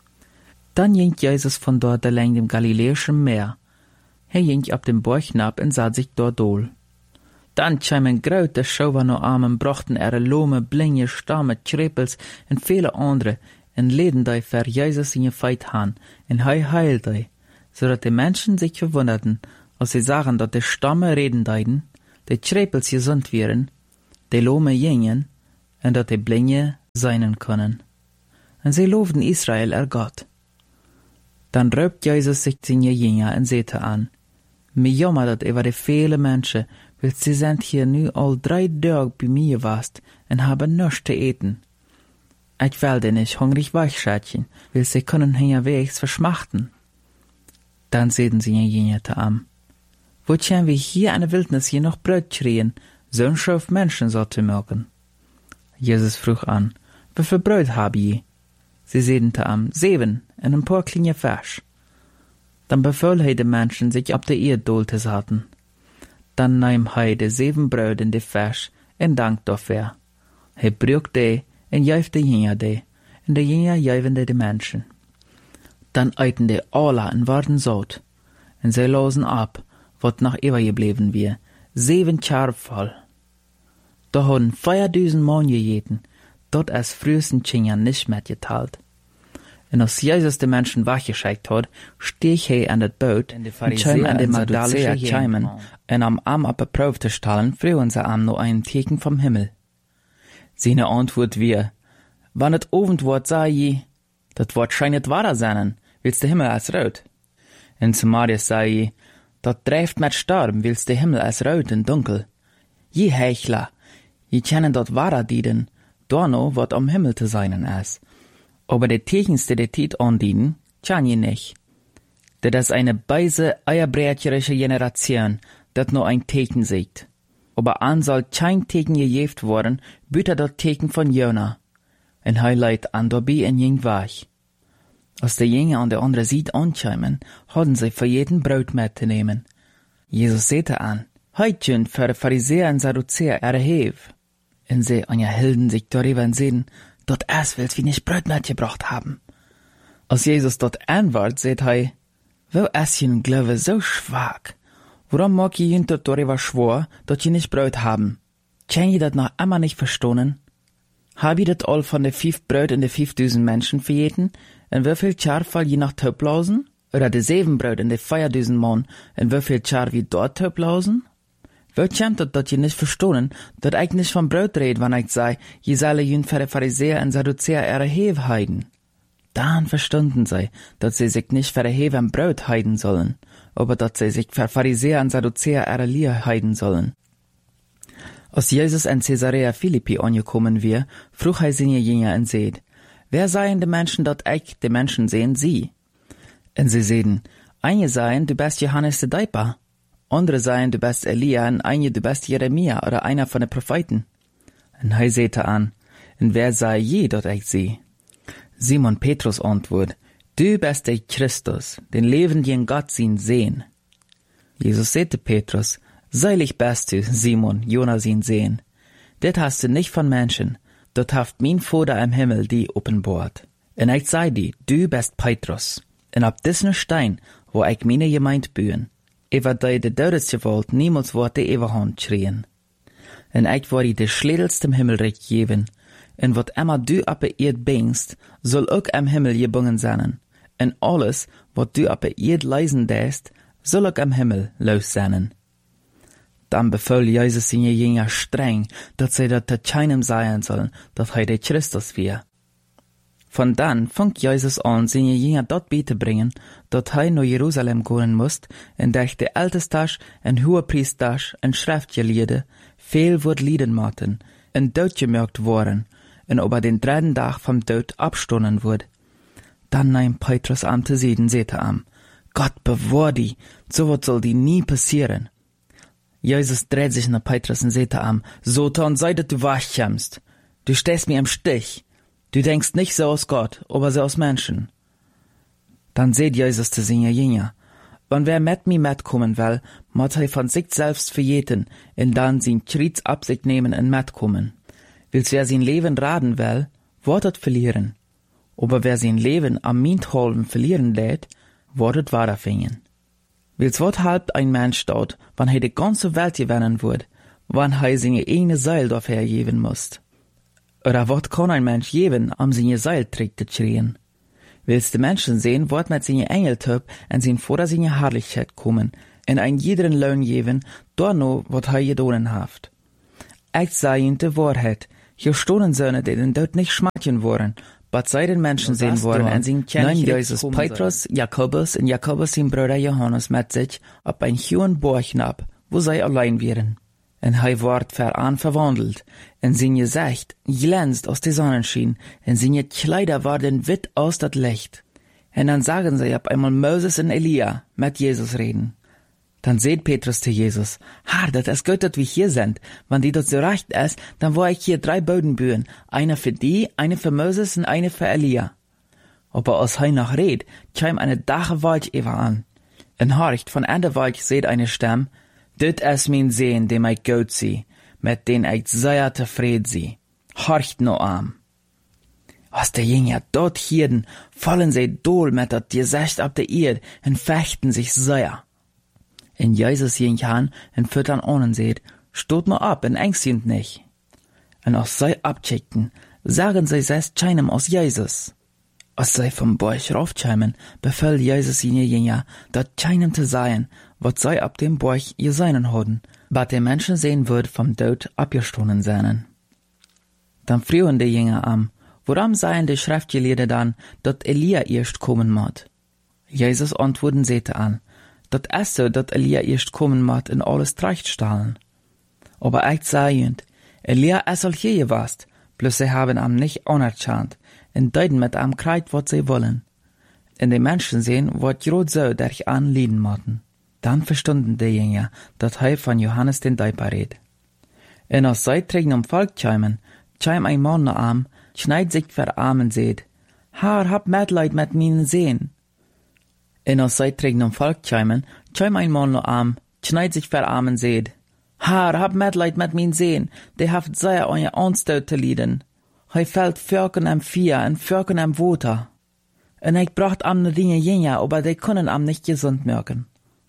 Dann ging Jesus von dort allein dem Galiläischen Meer. Er ging ab dem Berg hinab und sah sich dort dohl. Dann kamen große Schauer noch Armen, brachten ihre Lohme, Blinge, Stamme, Trepels und viele andere, en leden die für Jesus in je feit han, en hij heilt die, zodat de Menschen sich verwunderten, als sie sagen, dat de Stamme reden deiden, de Trepels gesund wären, de Lome gingen, en dat de Blinde seinen können. En sie loofden Israel Gott. Dan röpt Jesus sich zijn Jünger en zette an, mir jammer dat over de vele Menschen, weil sie sind hier nu al 3 Tage bei mir gewast en haben nichts te eten. Ich will den nicht hungrig weichschätchen, weil sie können hinterwegs verschmachten. Dann sehen sie ihr Jünger te an. Wo können wir hier in der Wildnis hier noch Brot kriegen, so'n Schuf Menschen so zu mögen? Jesus frug an, wie viel Brot hab je? Sie sehen te an, 7 en ein paar kleine Fisch. Dann befahl er den Menschen, sich auf der Erde zu setzen. Dann nahm er de 7 Brot in de Fisch en dank dafür. Er brüch de en jäuf de Jünger de, en de Jünger jäuven de Menschen. Dann eiten de alle en waren satt, en sie losen ab, wat noch übergeblieben wir, 7 Charb voll. Da haben 4000 Mann gegeten, dort als frühesten Tschingern nicht mehr geteilt. Und als Jesus die Menschen wachgeschickt hat, stieg er an das Boot und kam an die Magdalische Chaimen, und am Arm ab Probe zu stellen, frühen sie an noch ein Teken vom Himmel. Seine Antwort wir, wann het Abendwort sei je, dat Wort scheinet wahr sein, willst der Himmel als rot? Und zu Marius sei je, dat dreift mit Storm, willst der Himmel als rot und dunkel. Je Heuchler, je kennen dort wahrer dienen, dorno wat am Himmel zu sein ist. Aber die Tekens, die Tiet andienen, kann je nicht. Das ist eine beise, eierbrecherische Generation, dat nur ein Teken sieht. Aber an soll kein Teken gejeft worden, büter dort Teken von Jona. En hij leidt an dabei en ging weg. Als de Jünger an der andere Seite ankämen, hatten sie für jeden Brot mitzunehmen. Jesus sagte an, heutchen für die Pharisäer und Sadduzäer erheb. Und sie hielten sich darüber und sehen, dort es willst wie nicht Brot mitgebracht haben. Als Jesus dort antwortet, sagt er, wo es jen Glaube so schwach? Warum mag je jen dort darüber schwor, dort je nicht Brot haben? Kann je das noch immer nicht verstehen? Hab je das all von de 5 Brot und de 5000 Menschen verjeten? Und wie viel Char fall je nach Töplausen? Oder de 7 Brot und de 4000 Mann, und wie viel Char wie dort Töplausen? Wo kommt das, dat je nicht verstehen, dat ich nicht von Brot red, wann ich sei, je solle jün für de Pharisäer und Sadduzäer erheben heiden? Dann verstanden sie, dat sie sich nicht für erheben Brot heiden sollen, aber dat sie sich für Pharisäer und Sadduzäer erlier heiden sollen. Als Jesus in Caesarea Philippi angekommen wir, frug er seine Jünger und seht, wer seien die Menschen, dat ich die Menschen sehen sie? Und sie sehen, einige seien, du bist Johannes der Däuper, andere seien, du bist Elia, und einige, du bist Jeremia oder einer von den Propheten. Und er sagte an, und wer sei je, dat ich sie? Simon Petrus antwort, du bist der Christus, den lebenden Gott sehen. Jesus sagte Petrus, seilig bist du, Simon, Jonas sehen. Det hast du nicht von Menschen, dort haft mein Vater im Himmel die offenbart. Und ich sei dir, du bist Petrus, und ab diesen Stein, wo ich meine Gemeinde bühen, über die de Todesgewalt niemals wird die Überhand schrien. Und ich werde de Schlädelst im Himmelreich geben, und wat immer du ab der Erd bringst, soll auch im Himmel gebungen sein. Und alles, wat du ab der Erd leisen däst, soll auch im Himmel los sein. Dann befahl Jesus seine Jünger streng, dass sie dort keinem sein sollen, dass er der Christus wir. Von dann fängt Jesus an, seine Jünger dort beizubringen, dass er nach Jerusalem gehen muss, und durch die Ältestasch, und Hohepriestasch, und Schriftgelehrte viel wird Lieden machten, und dort gemerkt worden, und über den 3. Tag vom Tod abstonnen wird. Dann nahm Petrus an zu sehen, sagte er, Gott bewahr die, so was soll die nie passieren. Jesus dreht sich nach Petrus und sagte Satan, sei dass du wachkommst. Du stehst mir im Stich. Du denkst nicht so aus Gott, aber so aus Menschen. Dann seht Jesus zu seinen Jünger. Und wer mit mir mitkommen will, muss er von sich selbst verjeten, und dann sein Kreuz ab sich nehmen und mitkommen. Willst wer sein Leben raten will, wird es verlieren. Aber wer sein Leben am Mintholben verlieren lädt, wird es weiterfinden. Willst wat halbt ein Mensch dort, wann er die ganze Welt gewinnen wird, wann er seine eigene Seele dafür geben muss? Oder wat kann ein Mensch geben, seine Seil trägt zu schrien? Willst du Menschen sehen, wat mit seine Engeltöp en sein vor seine Herrlichkeit kommen, en ein jederen Lohn geben, dorno wat gedonen haft. Ich sag ihnen die Wahrheit, hier stonen Söhne, die den Tod nicht schmatchen wollen, but sei den Menschen sehen wollen, en sein Nein, Jesus, Petrus, Jakobus und Jakobus sein Bruder Johannes mit sich, ab ein hohen Borg nab, wo sei allein wären. En ward veran verwandelt, en sein Gesicht glänzt aus der Sonnenschein, en seine Kleider waren witt aus dat Licht. En dann sagen sie ab einmal Moses und Elia mit Jesus reden. Dann seht Petrus zu Jesus, dat es gut, dass wir hier sind. Wenn die dort so recht ist, dann war ich hier 3 Böden bühen. Eine für die, eine für Moses und eine für Elia. Aber als er noch red, kam eine dache Wolk über an. En horcht von an der Wolk seht eine Stimme, dit is mein Sehn, dem ich gut sie, mit den ich sehr zufrieden sie. Horcht no an. Als der Jünger dort hierden, fallen sie dohl mit dat Gesicht ab der Erde und fechten sich sehr. En Jesus ging an en füttern ohnen seht, stot nur ab en ängstend nicht. En als sie abcheckten, sagen sie selbst keinem aus Jesus. Als sie vom Borg raufcheimen, befahl Jesus ihnen Jünger, dat keinem zu sein, wat sie ab dem Borg ihr seinen hodden, wat der Menschen sehen würd vom Tod abgestohlen seinen. Dann frühen die Jünger am, woran seien die Schriftgelehrten dann, dat Elia erst kommen mod. Jesus antworten sehte an, dat es so, dat Elia erst kommen mod in alles Rechtstahlen. Aber ich sage ihnen, Elia es al hier gewast, bloß sie haben am nicht anerkannt, und deuten mit am Kreid, wat sie wollen. In die Menschen sehen, wat grad so, der ich anlieden motten. Dann verstunden die Jünger, dat von Johannes den Däuper red. Und als sie trägen Volk kämen, käm ein Mann nach am, schneid sich ver Armen seht, Herr, hab Mitleid mit meinen Sehen. Und als sie trägen Volk kämen, käm ein Mann nach am, schneid sich ver Armen seht, Herr, hab Mitleid mit meinen Sehen, die haft sehr euer Anstoot zu lieden. Fällt Völkern am Vier und Völkern am Water. Und ich bracht am ne Dinge Jünger, aber die können am nicht gesund merken.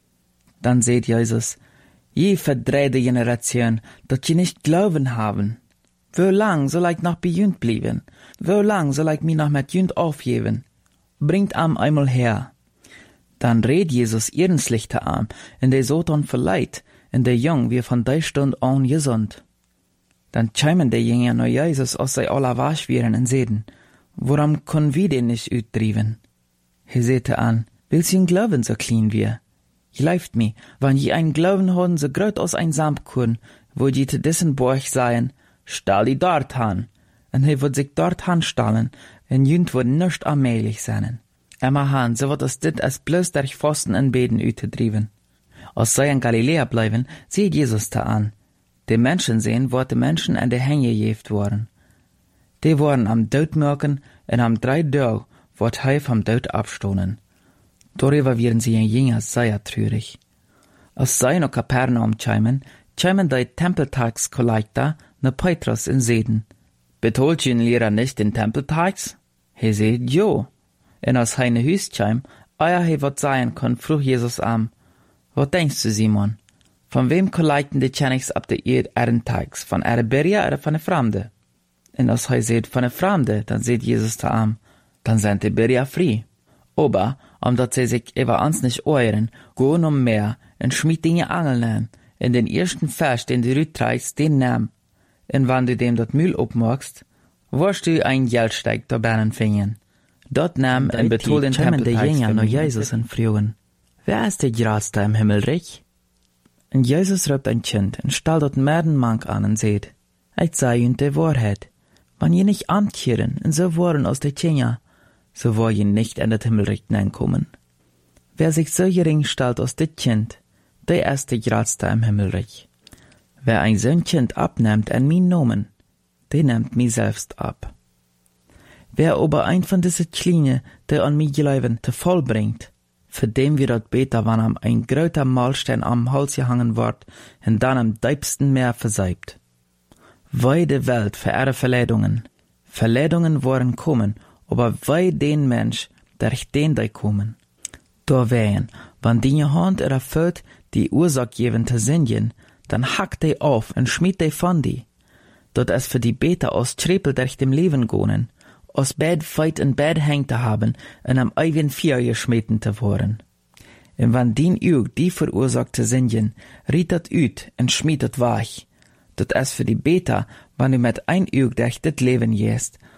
Dann seht Jesus, je verdrehte Generation, dat je nicht glauben haben. Wo lang soll ich noch bei jünd blieben? Wo lang soll ich mich noch mit jünd aufgeben? Bringt am einmal her. Dann red Jesus ernstlicher an, in der Soton verleiht, in der Jung wie von der Stund an gesund. Dann kämen die Jünger nach Jesus, aus sei aller wasch wären und sehen, woran können wir den nicht utdriven? Er sehte an, willst ihn glauben so klein wir? Gleift mi, wann je ein Glauben haben so grot aus ein Samtkorn, wo je zu dessen Borg seien, stall die dort han. Und er wird sich dort hanstallen, und jünd wird nicht allmählich sein. Emma han, so wird es dit als bloß durch Pfosten und Beten utdriven. Als sei in Galiläa bleiben, sieht Jesus da an. Die Menschen sehen, wo die Menschen an der Hänge gejeft worden. Die waren am Tod merken und am 3 Tage wird er vom Tod abstohlen. Darüber werden sie ein Jünger sehr traurig. Als sie nach Kapernaum kämen die Tempeltagskollektor nach Petrus in Seden. Betolt ihn Lehrer nicht den Tempeltags? Er sagt, jo. Und als er in Hüs käm, er wat sein kann, frug Jesus an, was denkst du, Simon? Von wem kollekten die Tjenigs ab der Ehrentags? Von Beria oder von der Fremde? Und als er sagt, von der Fremde, dann sagt Jesus da an, dann sind die Beria frei. Aber, omdat sie sich über uns nicht euren, gehen mehr und schmied Dinge Angeln in den ersten Fisch, den du rüttreichst, den nimm. Und wenn du dem dat Mühl abmachst, wirst du ein Geldsteig da Bernen fingen. Dort nimm und betol den Tempel der Jünger nach Jesus und fragen, wer ist der Größte im Himmelreich? Und Jesus rübt ein Kind und stellt dort mehreren Mank an und sagt, ich sage ihnen die Wahrheit, wenn ihr nicht ankehren und so waren aus der Jünger, so wollt ihr nicht in das Himmelreich hineinkommen. Wer sich so gering stellt aus dem Kind, der ist der Größte im Himmelreich. Wer ein so ein Kind abnimmt an mein Namen, der nimmt mich selbst ab. Wer aber ein von diesen Kleinen, der an mich glauben, zu voll bringt, für den wir dort beten, wann am ein größer Mahlstein am Hals gehangen wird und dann am tiefsten Meer verseibt. Wei de Welt für ihre Verleidungen. Verleidungen wollen kommen, aber wei den Mensch, der den da kommen. Da wehen, wann die Hand erfüllt, die Ursache geben zu singen, dann hackt die auf und schmied die von die. dat es für die Beter aus Trepel durch dem Leben gonen, aus Bed feit in Bed hängt zu haben und am eigen Vier geschmeten zu worden. Und wann dien Üg die verursachte Sünjen, riet dat üt und schmied dat weich, dat es für die Beter, wann du mit ein Üg durch dit Leben gehst,